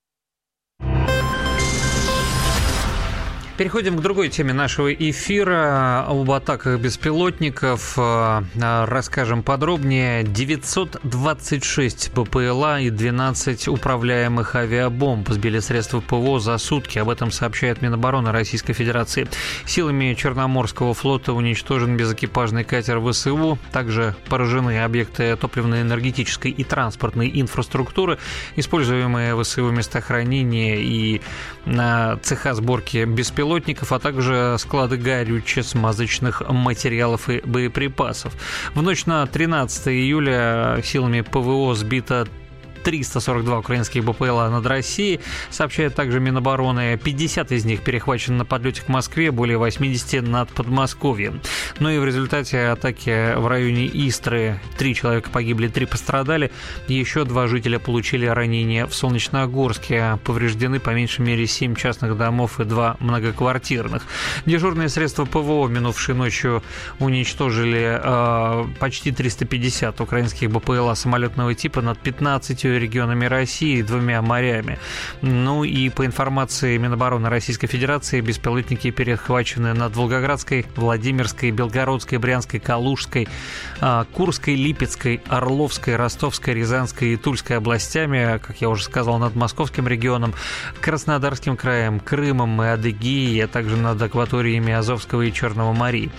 Переходим к другой теме нашего эфира. Об атаках беспилотников расскажем подробнее. девятьсот двадцать шесть БПЛА и двенадцать управляемых авиабомб сбили средства ПВО за сутки. Об этом сообщает Минобороны Российской Федерации. Силами Черноморского флота уничтожен безэкипажный катер вэ эс у. Также поражены объекты топливно-энергетической и транспортной инфраструктуры, используемые вэ эс у в местах хранения и на цеха сборки беспилотников, а также склады горюче-смазочных материалов и боеприпасов. В ночь на тринадцатое июля силами ПВО сбито триста сорок два украинских БПЛА над Россией, сообщает также Минобороны. пятьдесят из них перехвачены на подлете к Москве, более восемьдесят над Подмосковьем. Ну и в результате атаки в районе Истры три человека погибли, три пострадали. Еще два жителя получили ранения в Солнечногорске. Повреждены по меньшей мере семь частных домов и два многоквартирных. Дежурные средства ПВО минувшей ночью уничтожили э, почти триста пятьдесят украинских БПЛА самолетного типа над пятнадцатью регионами России и двумя морями. Ну и по информации Минобороны Российской Федерации, беспилотники перехвачены над Волгоградской, Владимирской, Белгородской, Брянской, Калужской, Курской, Липецкой, Орловской, Ростовской, Рязанской и Тульской областями, как я уже сказал, над Московским регионом, Краснодарским краем, Крымом и Адыгеей, а также над акваториями Азовского и Черного морей.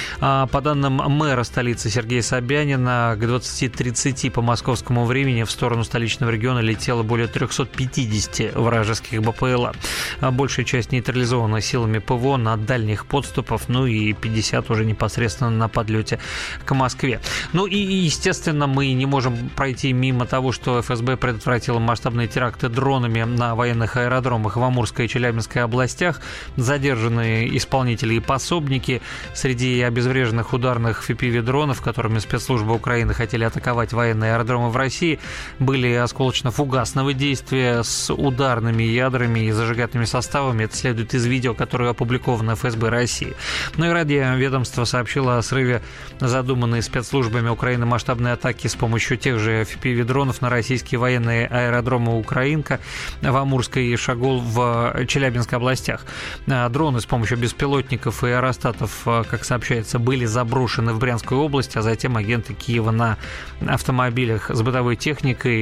По данным мэра столицы Сергея Собянина, к двадцати тридцати по московскому времени в сторону столичного региона летело более триста пятьдесят вражеских БПЛА. Большая часть нейтрализована силами ПВО на дальних подступах, ну и пятьдесят уже непосредственно на подлете к Москве. Ну и, естественно, мы не можем пройти мимо того, что эф эс бэ предотвратила масштабные теракты дронами на военных аэродромах в Амурской и Челябинской областях. Задержаны исполнители и пособники. Среди обезвреженных ударных эф пи ви-дронов, которыми спецслужбы Украины хотели атаковать военные аэродромы в России, были осколочно-фугасного действия с ударными ядрами и зажигательными составами. Это следует из видео, которое опубликовано эф эс бэ России. Ну и радиоведомство сообщило о срыве задуманной спецслужбами Украины масштабной атаки с помощью тех же эф пи ви-дронов на российские военные аэродромы Украинка в Амурской и Шагол в Челябинской областях. Дроны с помощью беспилотников и аэростатов, как сообщается, были заброшены в Брянскую область, а затем агенты Киева на автомобилях с бытовой техникой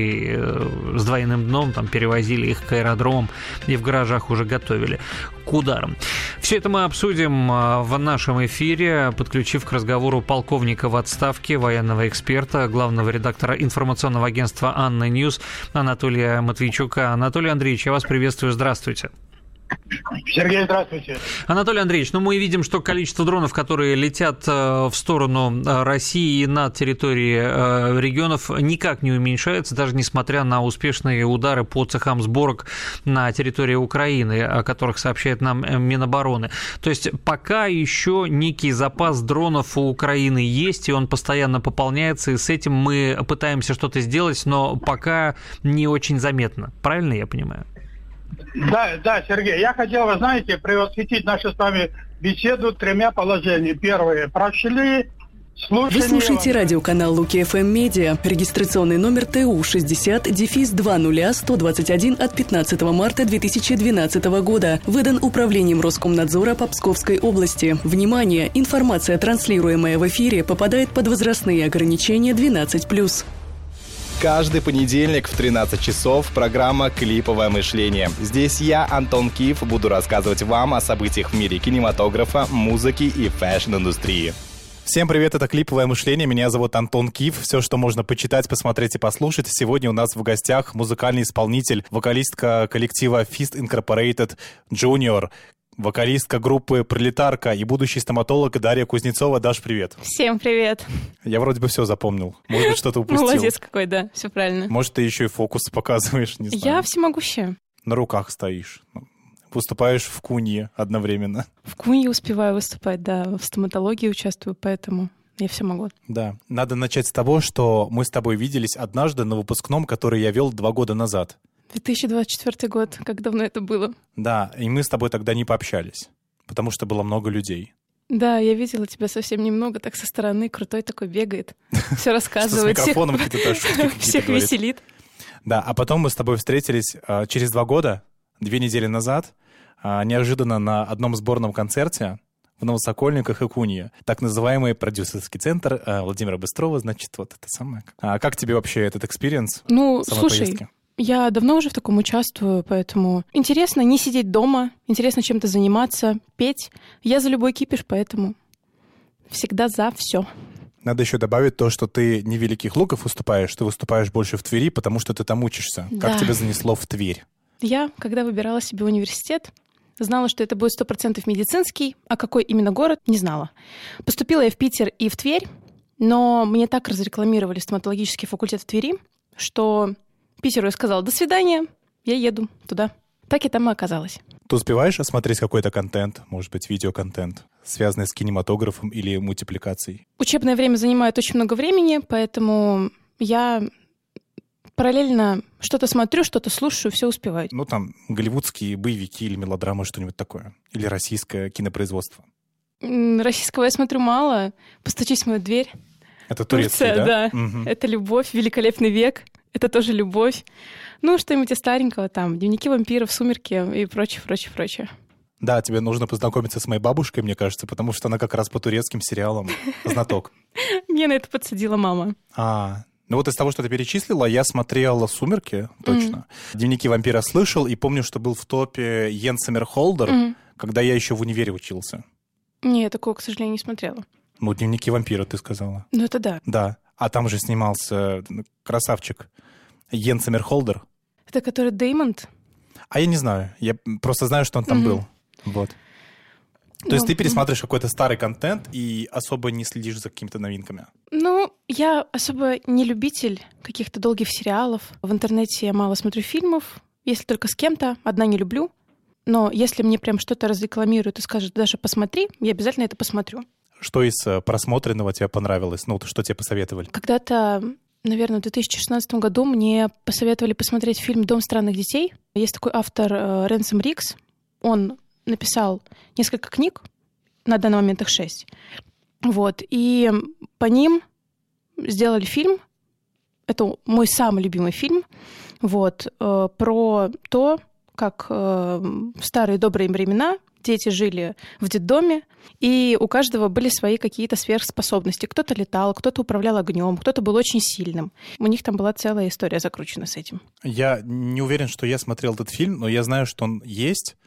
с двойным дном там перевозили их к аэродромам и в гаражах уже готовили к ударам. Все это мы обсудим в нашем эфире, подключив к разговору полковника в отставке, военного эксперта, главного редактора информационного агентства «Анна Ньюс» Анатолия Матвейчука. Анатолий Андреевич, я вас приветствую. Здравствуйте. Сергей, здравствуйте. Анатолий Андреевич, ну мы видим, что количество дронов, которые летят в сторону России и над территорией регионов, никак не уменьшается, даже несмотря на успешные удары по цехам сборок на территории Украины, о которых сообщает нам Минобороны. То есть пока еще некий запас дронов у Украины есть, и он постоянно пополняется, и с этим мы пытаемся что-то сделать, но пока не очень заметно. Правильно я понимаю? Да, да, Сергей, я хотел, вы знаете, превосхитить нашу с вами беседу тремя положениями. Первое, прошли слушания... Вы слушаете радиоканал Луки эф эм Медиа, регистрационный номер Т У шестьдесят два ноль сто двадцать один от пятнадцатого марта две тысячи двенадцатого года. Выдан Управлением Роскомнадзора по Псковской области. Внимание! Информация, транслируемая в эфире, попадает под возрастные ограничения двенадцать плюс. Каждый понедельник в тринадцать часов программа «Клиповое мышление». Здесь я, Антон Киев, буду рассказывать вам о событиях в мире кинематографа, музыки и фэшн-индустрии. Всем привет, это «Клиповое мышление». Меня зовут Антон Киев. Все, что можно почитать, посмотреть и послушать. Сегодня у нас в гостях музыкальный исполнитель, вокалистка коллектива Fist Incorporated Junior, вокалистка группы «Пролетарка» и будущий стоматолог Дарья Кузнецова. Даш, привет. Всем привет. Я вроде бы все запомнил. Может быть, что-то упустил. Молодец какой, да, все правильно. Может, ты еще и фокус показываешь, не знаю. Я всемогущая. На руках стоишь. Выступаешь в кунье одновременно. В кунье успеваю выступать, да. В стоматологии участвую, поэтому я все могу. Да. Надо начать с того, что мы с тобой виделись однажды на выпускном, который я вел два года назад. две тысячи двадцать четвёртый год, как давно это было? Да, и мы с тобой тогда не пообщались, потому что было много людей. Да, я видела тебя совсем немного, так со стороны, крутой такой бегает, все рассказывает. С микрофоном какие-то шутки всех веселит. Да, а потом мы с тобой встретились через два года, две недели назад, неожиданно на одном сборном концерте в Новосокольниках и Кунье. Так называемый продюсерский центр Владимира Быстрова, значит, вот это самое. А как тебе вообще этот экспириенс? Ну, слушай... Я давно уже в таком участвую, поэтому интересно не сидеть дома, интересно чем-то заниматься, петь. Я за любой кипиш, поэтому всегда за все. Надо еще добавить то, что ты не в Великих Луках выступаешь, ты выступаешь больше в Твери, потому что ты там учишься. Да. Как тебя занесло в Тверь? Я, когда выбирала себе университет, знала, что это будет сто процентов медицинский, а какой именно город, не знала. Поступила я в Питер и в Тверь, но мне так разрекламировали стоматологический факультет в Твери, что... Питеру я сказала «до свидания», я еду туда. Так и там и оказалась. Ты успеваешь осмотреть какой-то контент, может быть, видеоконтент, связанный с кинематографом или мультипликацией? Учебное время занимает очень много времени, поэтому я параллельно что-то смотрю, что-то слушаю, все успеваю. Ну, там, голливудские боевики или мелодрамы, что-нибудь такое. Или российское кинопроизводство. Российского я смотрю мало. «Постучись в мою дверь». Это турецкий, Турция, да? да. Угу. Это «Любовь», «Великолепный век». Это тоже любовь. Ну, что-нибудь из старенького там. «Дневники вампиров», «Сумерки» и прочее, прочее, прочее. Да, тебе нужно познакомиться с моей бабушкой, мне кажется, потому что она как раз по турецким сериалам знаток. Меня на это подсадила мама. А, ну вот из того, что ты перечислила, я смотрел «Сумерки», точно. «Дневники вампира» слышал, и помню, что был в топе Йен Сомерхолдер, когда я еще в универе учился. Не, такого, к сожалению, не смотрела. Ну, «Дневники вампира» ты сказала. Ну, это да. Да. А там же снимался красавчик Йен Сомерхолдер. Это который Деймонд? А я не знаю. Я просто знаю, что он там mm-hmm. был. Вот. То ну, есть ты пересматриваешь mm-hmm. какой-то старый контент и особо не следишь за какими-то новинками? Ну, я особо не любитель каких-то долгих сериалов. В интернете я мало смотрю фильмов. Если только с кем-то. Одна не люблю. Но если мне прям что-то разрекламируют и скажут, Даша, посмотри, я обязательно это посмотрю. Что из просмотренного тебе понравилось? Ну, что тебе посоветовали? Когда-то, наверное, в две тысячи шестнадцатом году мне посоветовали посмотреть фильм «Дом странных детей». Есть такой автор Рэнсом Рикс. Он написал несколько книг, на данный момент их шесть. Вот. И по ним сделали фильм. Это мой самый любимый фильм. Вот. Про то, как в старые добрые времена дети жили в детдоме, и у каждого были свои какие-то сверхспособности. Кто-то летал, кто-то управлял огнем, кто-то был очень сильным. У них там была целая история закручена с этим. Я не уверен, что я смотрел этот фильм, но я знаю, что он есть.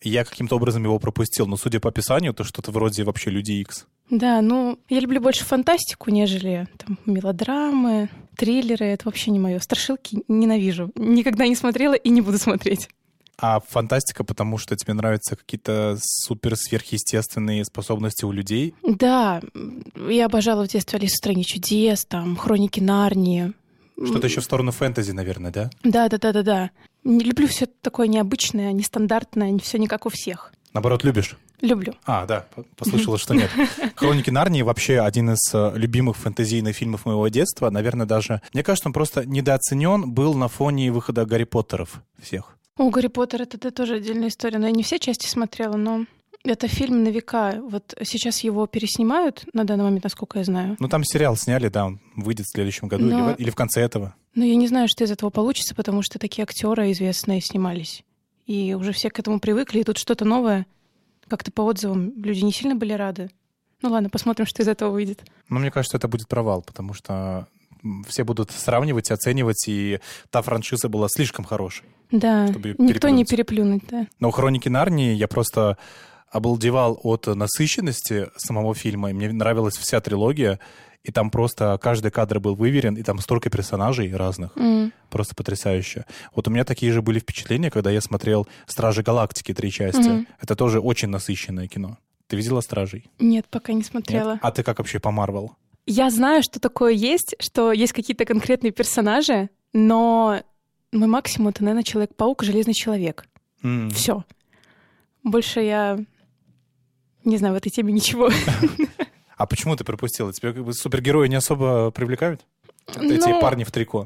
Я каким-то образом его пропустил, но судя по описанию, то что-то вроде вообще Люди Икс. Да, ну, я люблю больше фантастику, нежели там мелодрамы, триллеры. Это вообще не мое. Страшилки ненавижу. Никогда не смотрела и не буду смотреть. А фантастика, потому что тебе нравятся какие-то супер-сверхъестественные способности у людей? Да, я обожала в детстве «Алису в стране чудес», там, «Хроники Нарнии». Что-то еще в сторону фэнтези, наверное, да? Да, да, да, да, да. Не люблю все такое необычное, нестандартное, не все не как у всех. Наоборот, любишь? Люблю. А, да, послышала, что нет. «Хроники Нарнии» вообще один из любимых фэнтезийных фильмов моего детства. Наверное, даже... Мне кажется, он просто недооценен был на фоне выхода «Гарри Поттеров» всех. О, «Гарри Поттер» — это, это тоже отдельная история. Но я не все части смотрела, но это фильм на века. Вот сейчас его переснимают на данный момент, насколько я знаю. Ну, там сериал сняли, да, он выйдет в следующем году но... или, в, или в конце этого. Ну, я не знаю, что из этого получится, потому что такие актеры известные снимались. И уже все к этому привыкли, и тут что-то новое. Как-то по отзывам люди не сильно были рады. Ну ладно, посмотрим, что из этого выйдет. Ну, мне кажется, это будет провал, потому что все будут сравнивать, оценивать, и та франшиза была слишком хорошей. Да, никто не переплюнуть, да. Но у «Хроники Нарнии» я просто обалдевал от насыщенности самого фильма, и мне нравилась вся трилогия, и там просто каждый кадр был выверен, и там столько персонажей разных. Mm. Просто потрясающе. Вот у меня такие же были впечатления, когда я смотрел «Стражи Галактики» три части. Mm. Это тоже очень насыщенное кино. Ты видела «Стражей»? Нет, пока не смотрела. Нет? А ты как вообще по Марвел? Я знаю, что такое есть, что есть какие-то конкретные персонажи, но мой максимум — это, наверное, Человек-паук и Железный человек. Mm. Все. Больше я не знаю в этой теме ничего. А почему ты пропустила? Тебя как бы супергерои не особо привлекают? Ну... Эти парни в трико.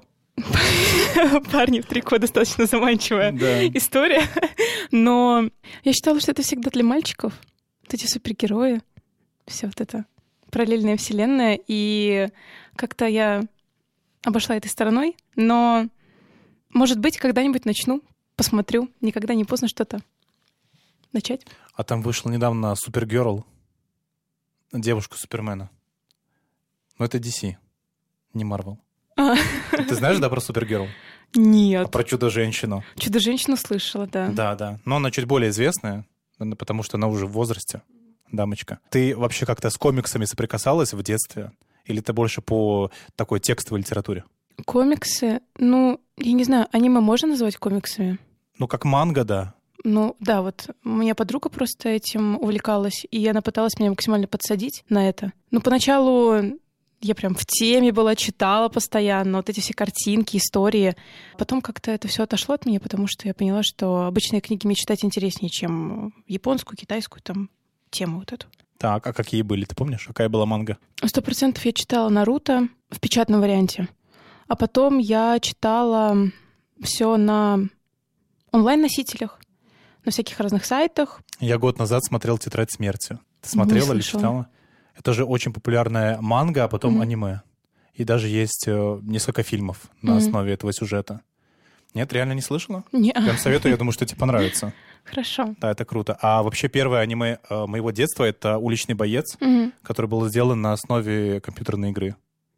Парни в трико — достаточно заманчивая да. история. Но я считала, что это всегда для мальчиков. Вот эти супергерои. Все вот это. Параллельная вселенная. И как-то я обошла этой стороной. Но, может быть, когда-нибудь начну, посмотрю. Никогда не поздно что-то начать. А там вышла недавно Супергерл. Девушка Супермена. Но это ди си, не Марвел. А. Ты знаешь, да, про Супергерл? Нет. А про Чудо-женщину? Чудо-женщину слышала, да. Да, да. Но она чуть более известная, потому что она уже в возрасте, дамочка. Ты вообще как-то с комиксами соприкасалась в детстве? Или ты больше по такой текстовой литературе? Комиксы? Ну, я не знаю, аниме можно назвать комиксами? Ну, как манга, да. Ну, да, вот у меня подруга просто этим увлекалась, и она пыталась меня максимально подсадить на это. Ну, поначалу я прям в теме была, читала постоянно, вот эти все картинки, истории. Потом как-то это все отошло от меня, потому что я поняла, что обычные книги мне читать интереснее, чем японскую, китайскую там тему вот эту. Так, а какие были, ты помнишь? Какая была манга? Сто процентов я читала «Наруто» в печатном варианте. А потом я читала все на онлайн-носителях, на всяких разных сайтах. Я год назад смотрел «Тетрадь смерти». Ты смотрела или читала? Это же очень популярная манга, а потом mm-hmm. аниме. И даже есть э, несколько фильмов на mm-hmm. основе этого сюжета. Нет, реально не слышала? Нет. Прям советую, я думаю, что тебе понравится. Хорошо. Да, это круто. А вообще первое аниме э, моего детства — это «Уличный боец», mm-hmm. который был сделан на основе компьютерной игры.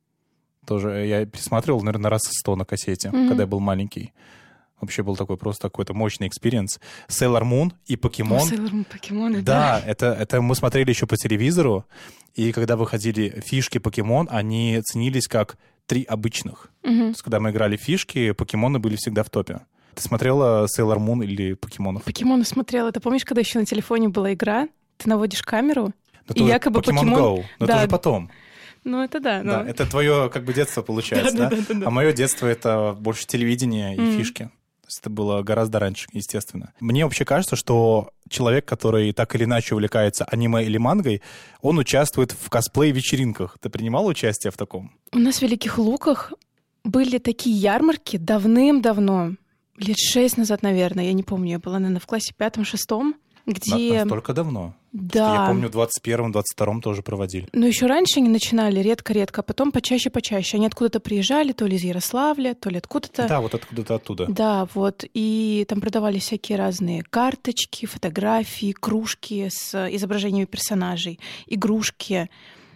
Тоже я пересматривал, наверное, раз сто на кассете, mm-hmm. когда я был маленький. Вообще был такой просто какой-то мощный экспириенс. Sailor Moon и Покемон. Sailor Moon, Покемоны, да. Да, это, это мы смотрели еще по телевизору, и когда выходили фишки Покемон, они ценились как три обычных. Угу. То есть, когда мы играли в фишки, Покемоны были всегда в топе. Ты смотрела Sailor Moon или Покемонов? Покемоны смотрела. Ты помнишь, когда еще на телефоне была игра, ты наводишь камеру, но и якобы Покемон Покемон... Go, но да. это уже потом. Ну, это да. Но... Да, это твое как бы детство получается, да? Да, да, да, да. А мое детство — это больше телевидение и mm. фишки. То есть это было гораздо раньше, естественно. Мне вообще кажется, что человек, который так или иначе увлекается аниме или мангой, он участвует в косплей-вечеринках. Ты принимал участие в таком? У нас в Великих Луках были такие ярмарки давным-давно, лет шесть назад, наверное, я не помню, я была, наверное, в классе пятом-шестом, где... Настолько давно? Да. Я помню, в двадцать первом двадцать втором тоже проводили. Но еще раньше они начинали редко-редко, а потом почаще-почаще. Они откуда-то приезжали, то ли из Ярославля, то ли откуда-то. Да, вот откуда-то оттуда. Да, вот. И там продавали всякие разные карточки, фотографии, кружки с изображениями персонажей, игрушки.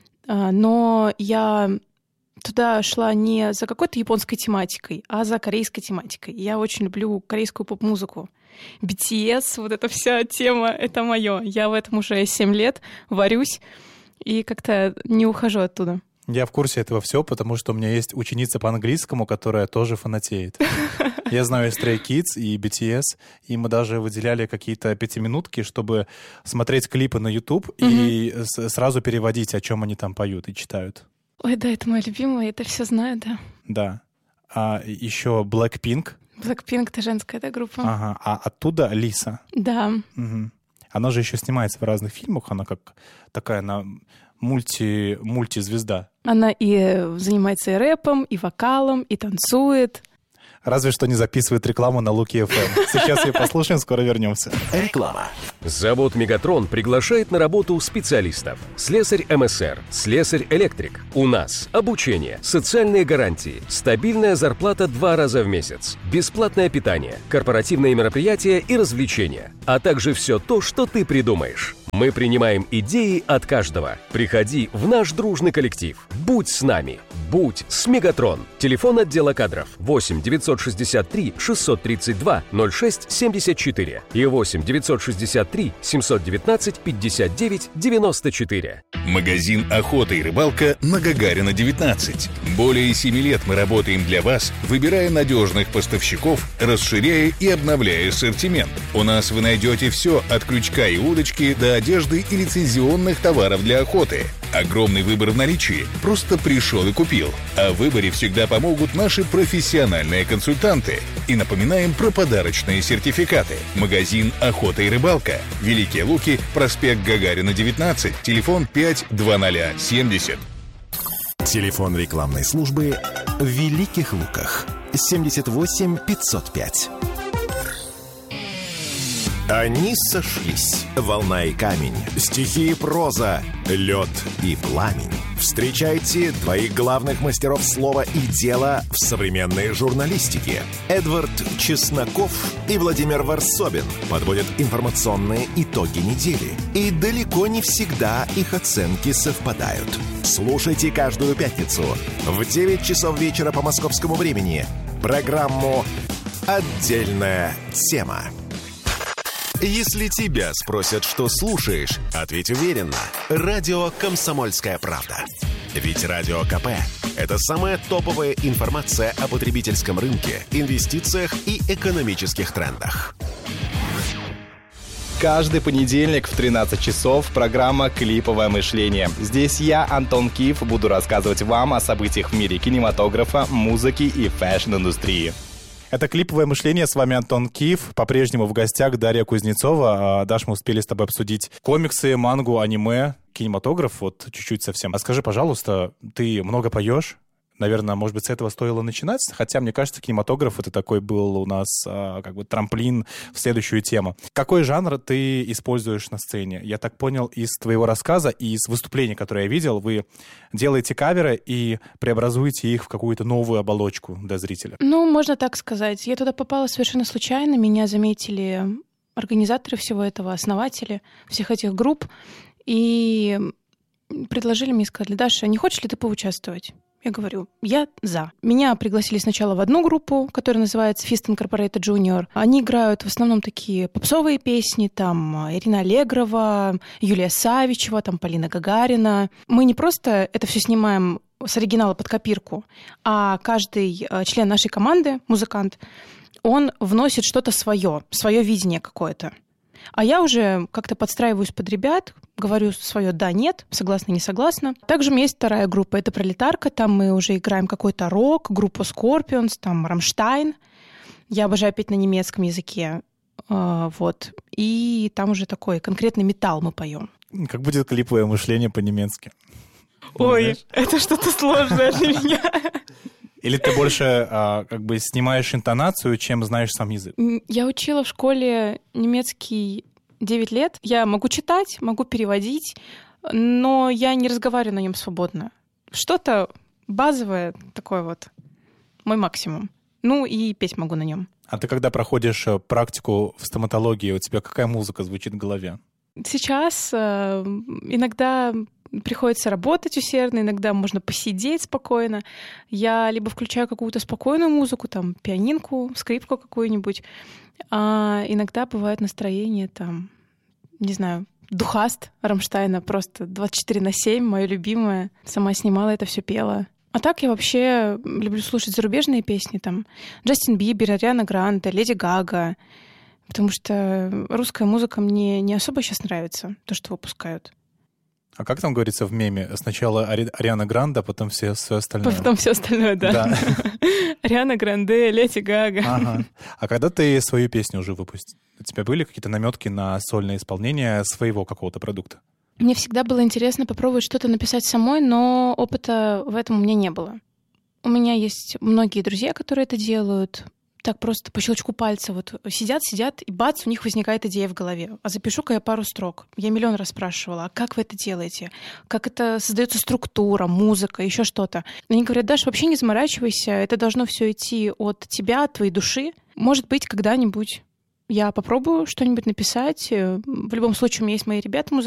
Но я туда шла не за какой-то японской тематикой, а за корейской тематикой. Я очень люблю корейскую поп-музыку. би ти эс, вот эта вся тема, это мое. Я в этом уже семь лет варюсь и как-то не ухожу оттуда. Я в курсе этого всего, потому что у меня есть ученица по английскому, которая тоже фанатеет. Я знаю Stray Kids и би ти эс, и мы даже выделяли какие-то пятиминутки, чтобы смотреть клипы на YouTube mm-hmm. и с- сразу переводить, о чем они там поют и читают. Ой, да, это мой любимый, я это все знаю, да. Да. А еще Blackpink. Blackpink — это женская, да, группа. Ага. А оттуда Лиса. Да. Угу. Она же еще снимается в разных фильмах, она как такая на мульти, мультизвезда. Она и занимается и рэпом, и вокалом, и танцует. Разве что не записывает рекламу на Луки эф эм. Сейчас ее послушаем, скоро вернемся. Реклама. Завод «Мегатрон» приглашает на работу специалистов. Слесарь эм эс эр, слесарь-электрик. У нас обучение, социальные гарантии, стабильная зарплата два раза в месяц, бесплатное питание, корпоративные мероприятия и развлечения, а также все то, что ты придумаешь. Мы принимаем идеи от каждого. Приходи в наш дружный коллектив. Будь с нами. Будь с «Мегатрон». Телефон отдела кадров восемь девятьсот шестьдесят три шестьсот тридцать два ноль шесть семьдесят четыре и восемь девятьсот шестьдесят три семьсот девятнадцать пятьдесят девять девяносто четыре. Магазин «Охота и рыбалка» на Гагарина, девятнадцать. Более семи лет мы работаем для вас, выбирая надежных поставщиков, расширяя и обновляя ассортимент. У нас вы найдете все от крючка и удочки до одежды и лицензионных товаров для охоты. Огромный выбор в наличии. Просто пришел и купил. А в выборе всегда помогут наши профессиональные консультанты. И напоминаем про подарочные сертификаты. Магазин «Охота и рыбалка». Великие Луки, проспект Гагарина, девятнадцать, телефон пять двадцать семьдесят. Телефон рекламной службы в Великих Луках. семьдесят восемь пятьсот пять. Они сошлись. Волна и камень, стихи и проза, лед и пламень. Встречайте двоих главных мастеров слова и дела в современной журналистике. Эдвард Чесноков и Владимир Варсобин подводят информационные итоги недели. И далеко не всегда их оценки совпадают. Слушайте каждую пятницу в девять часов вечера по московскому времени программу «Отдельная тема». Если тебя спросят, что слушаешь, ответь уверенно. Радио «Комсомольская правда». Ведь Радио КП – это самая топовая информация о потребительском рынке, инвестициях и экономических трендах. Каждый понедельник в тринадцать часов программа «Клиповое мышление». Здесь я, Антон Киев, буду рассказывать вам о событиях в мире кинематографа, музыки и фэшн-индустрии. Это «Клиповое мышление». С вами Антон Киев. По-прежнему в гостях Дарья Кузнецова. Даш, мы успели с тобой обсудить комиксы, мангу, аниме, кинематограф. Вот чуть-чуть совсем. А скажи, пожалуйста, ты много поешь? Наверное, может быть, с этого стоило начинать, хотя, мне кажется, кинематограф — это такой был у нас а, как бы трамплин в следующую тему. Какой жанр ты используешь на сцене? Я так понял из твоего рассказа и из выступлений, которые я видел, вы делаете каверы и преобразуете их в какую-то новую оболочку для зрителя. Ну, можно так сказать. Я туда попала совершенно случайно, меня заметили организаторы всего этого, основатели всех этих групп, и предложили мне, сказали: Даша, не хочешь ли ты поучаствовать? Я говорю, я за. Меня пригласили сначала в одну группу, которая называется Fist Incorporated Junior. Они играют в основном такие попсовые песни, там Ирина Аллегрова, Юлия Савичева, там Полина Гагарина. Мы не просто это все снимаем с оригинала под копирку, а каждый член нашей команды, музыкант, он вносит что-то свое, свое видение какое-то. А я уже как-то подстраиваюсь под ребят, говорю свое «да», «нет», согласна, «не согласна». Также у меня есть вторая группа, это «Пролетарка», там мы уже играем какой-то рок, группу Scorpions, там «Рамштайн». Я обожаю петь на немецком языке, вот. И там уже такой конкретный металл мы поем. Как будет клиповое мышление по-немецки? Ой, это что-то сложное для меня. Или ты больше а, как бы снимаешь интонацию, чем знаешь сам язык? Я учила в школе немецкий девять лет. Я могу читать, могу переводить, но я не разговариваю на нем свободно. Что-то базовое такое вот, мой максимум. Ну и петь могу на нем. А ты когда проходишь практику в стоматологии, у тебя какая музыка звучит в голове? Сейчас э, иногда приходится работать усердно, иногда можно посидеть спокойно. Я либо включаю какую-то спокойную музыку, там, пианинку, скрипку какую-нибудь, а иногда бывает настроение, там, не знаю, Духаст Рамштайна, просто двадцать четыре на семь, мое любимое. Сама снимала это, все пела. А так я вообще люблю слушать зарубежные песни, там, Джастин Бибер, Ариана Гранде, Леди Гага, потому что русская музыка мне не особо сейчас нравится, то, что выпускают. А как там говорится в меме? Сначала Ари... Ариана Гранде, а потом все, все остальное. Потом все остальное, да. да. Ариана Гранде, Леди Гага. Ага. А когда ты свою песню уже выпустил? У тебя были какие-то наметки на сольное исполнение своего какого-то продукта? Мне всегда было интересно попробовать что-то написать самой, но опыта в этом у меня не было. У меня есть многие друзья, которые это делают. Так просто по щелчку пальца вот сидят, сидят, и бац, у них возникает идея в голове. А запишу-ка я пару строк. Я миллион раз спрашивала, а как вы это делаете? Как это создается структура, музыка, еще что-то? Они говорят, Даш, вообще не заморачивайся, это должно все идти от тебя, от твоей души. Может быть, когда-нибудь я попробую что-нибудь написать. В любом случае, у меня есть мои ребята,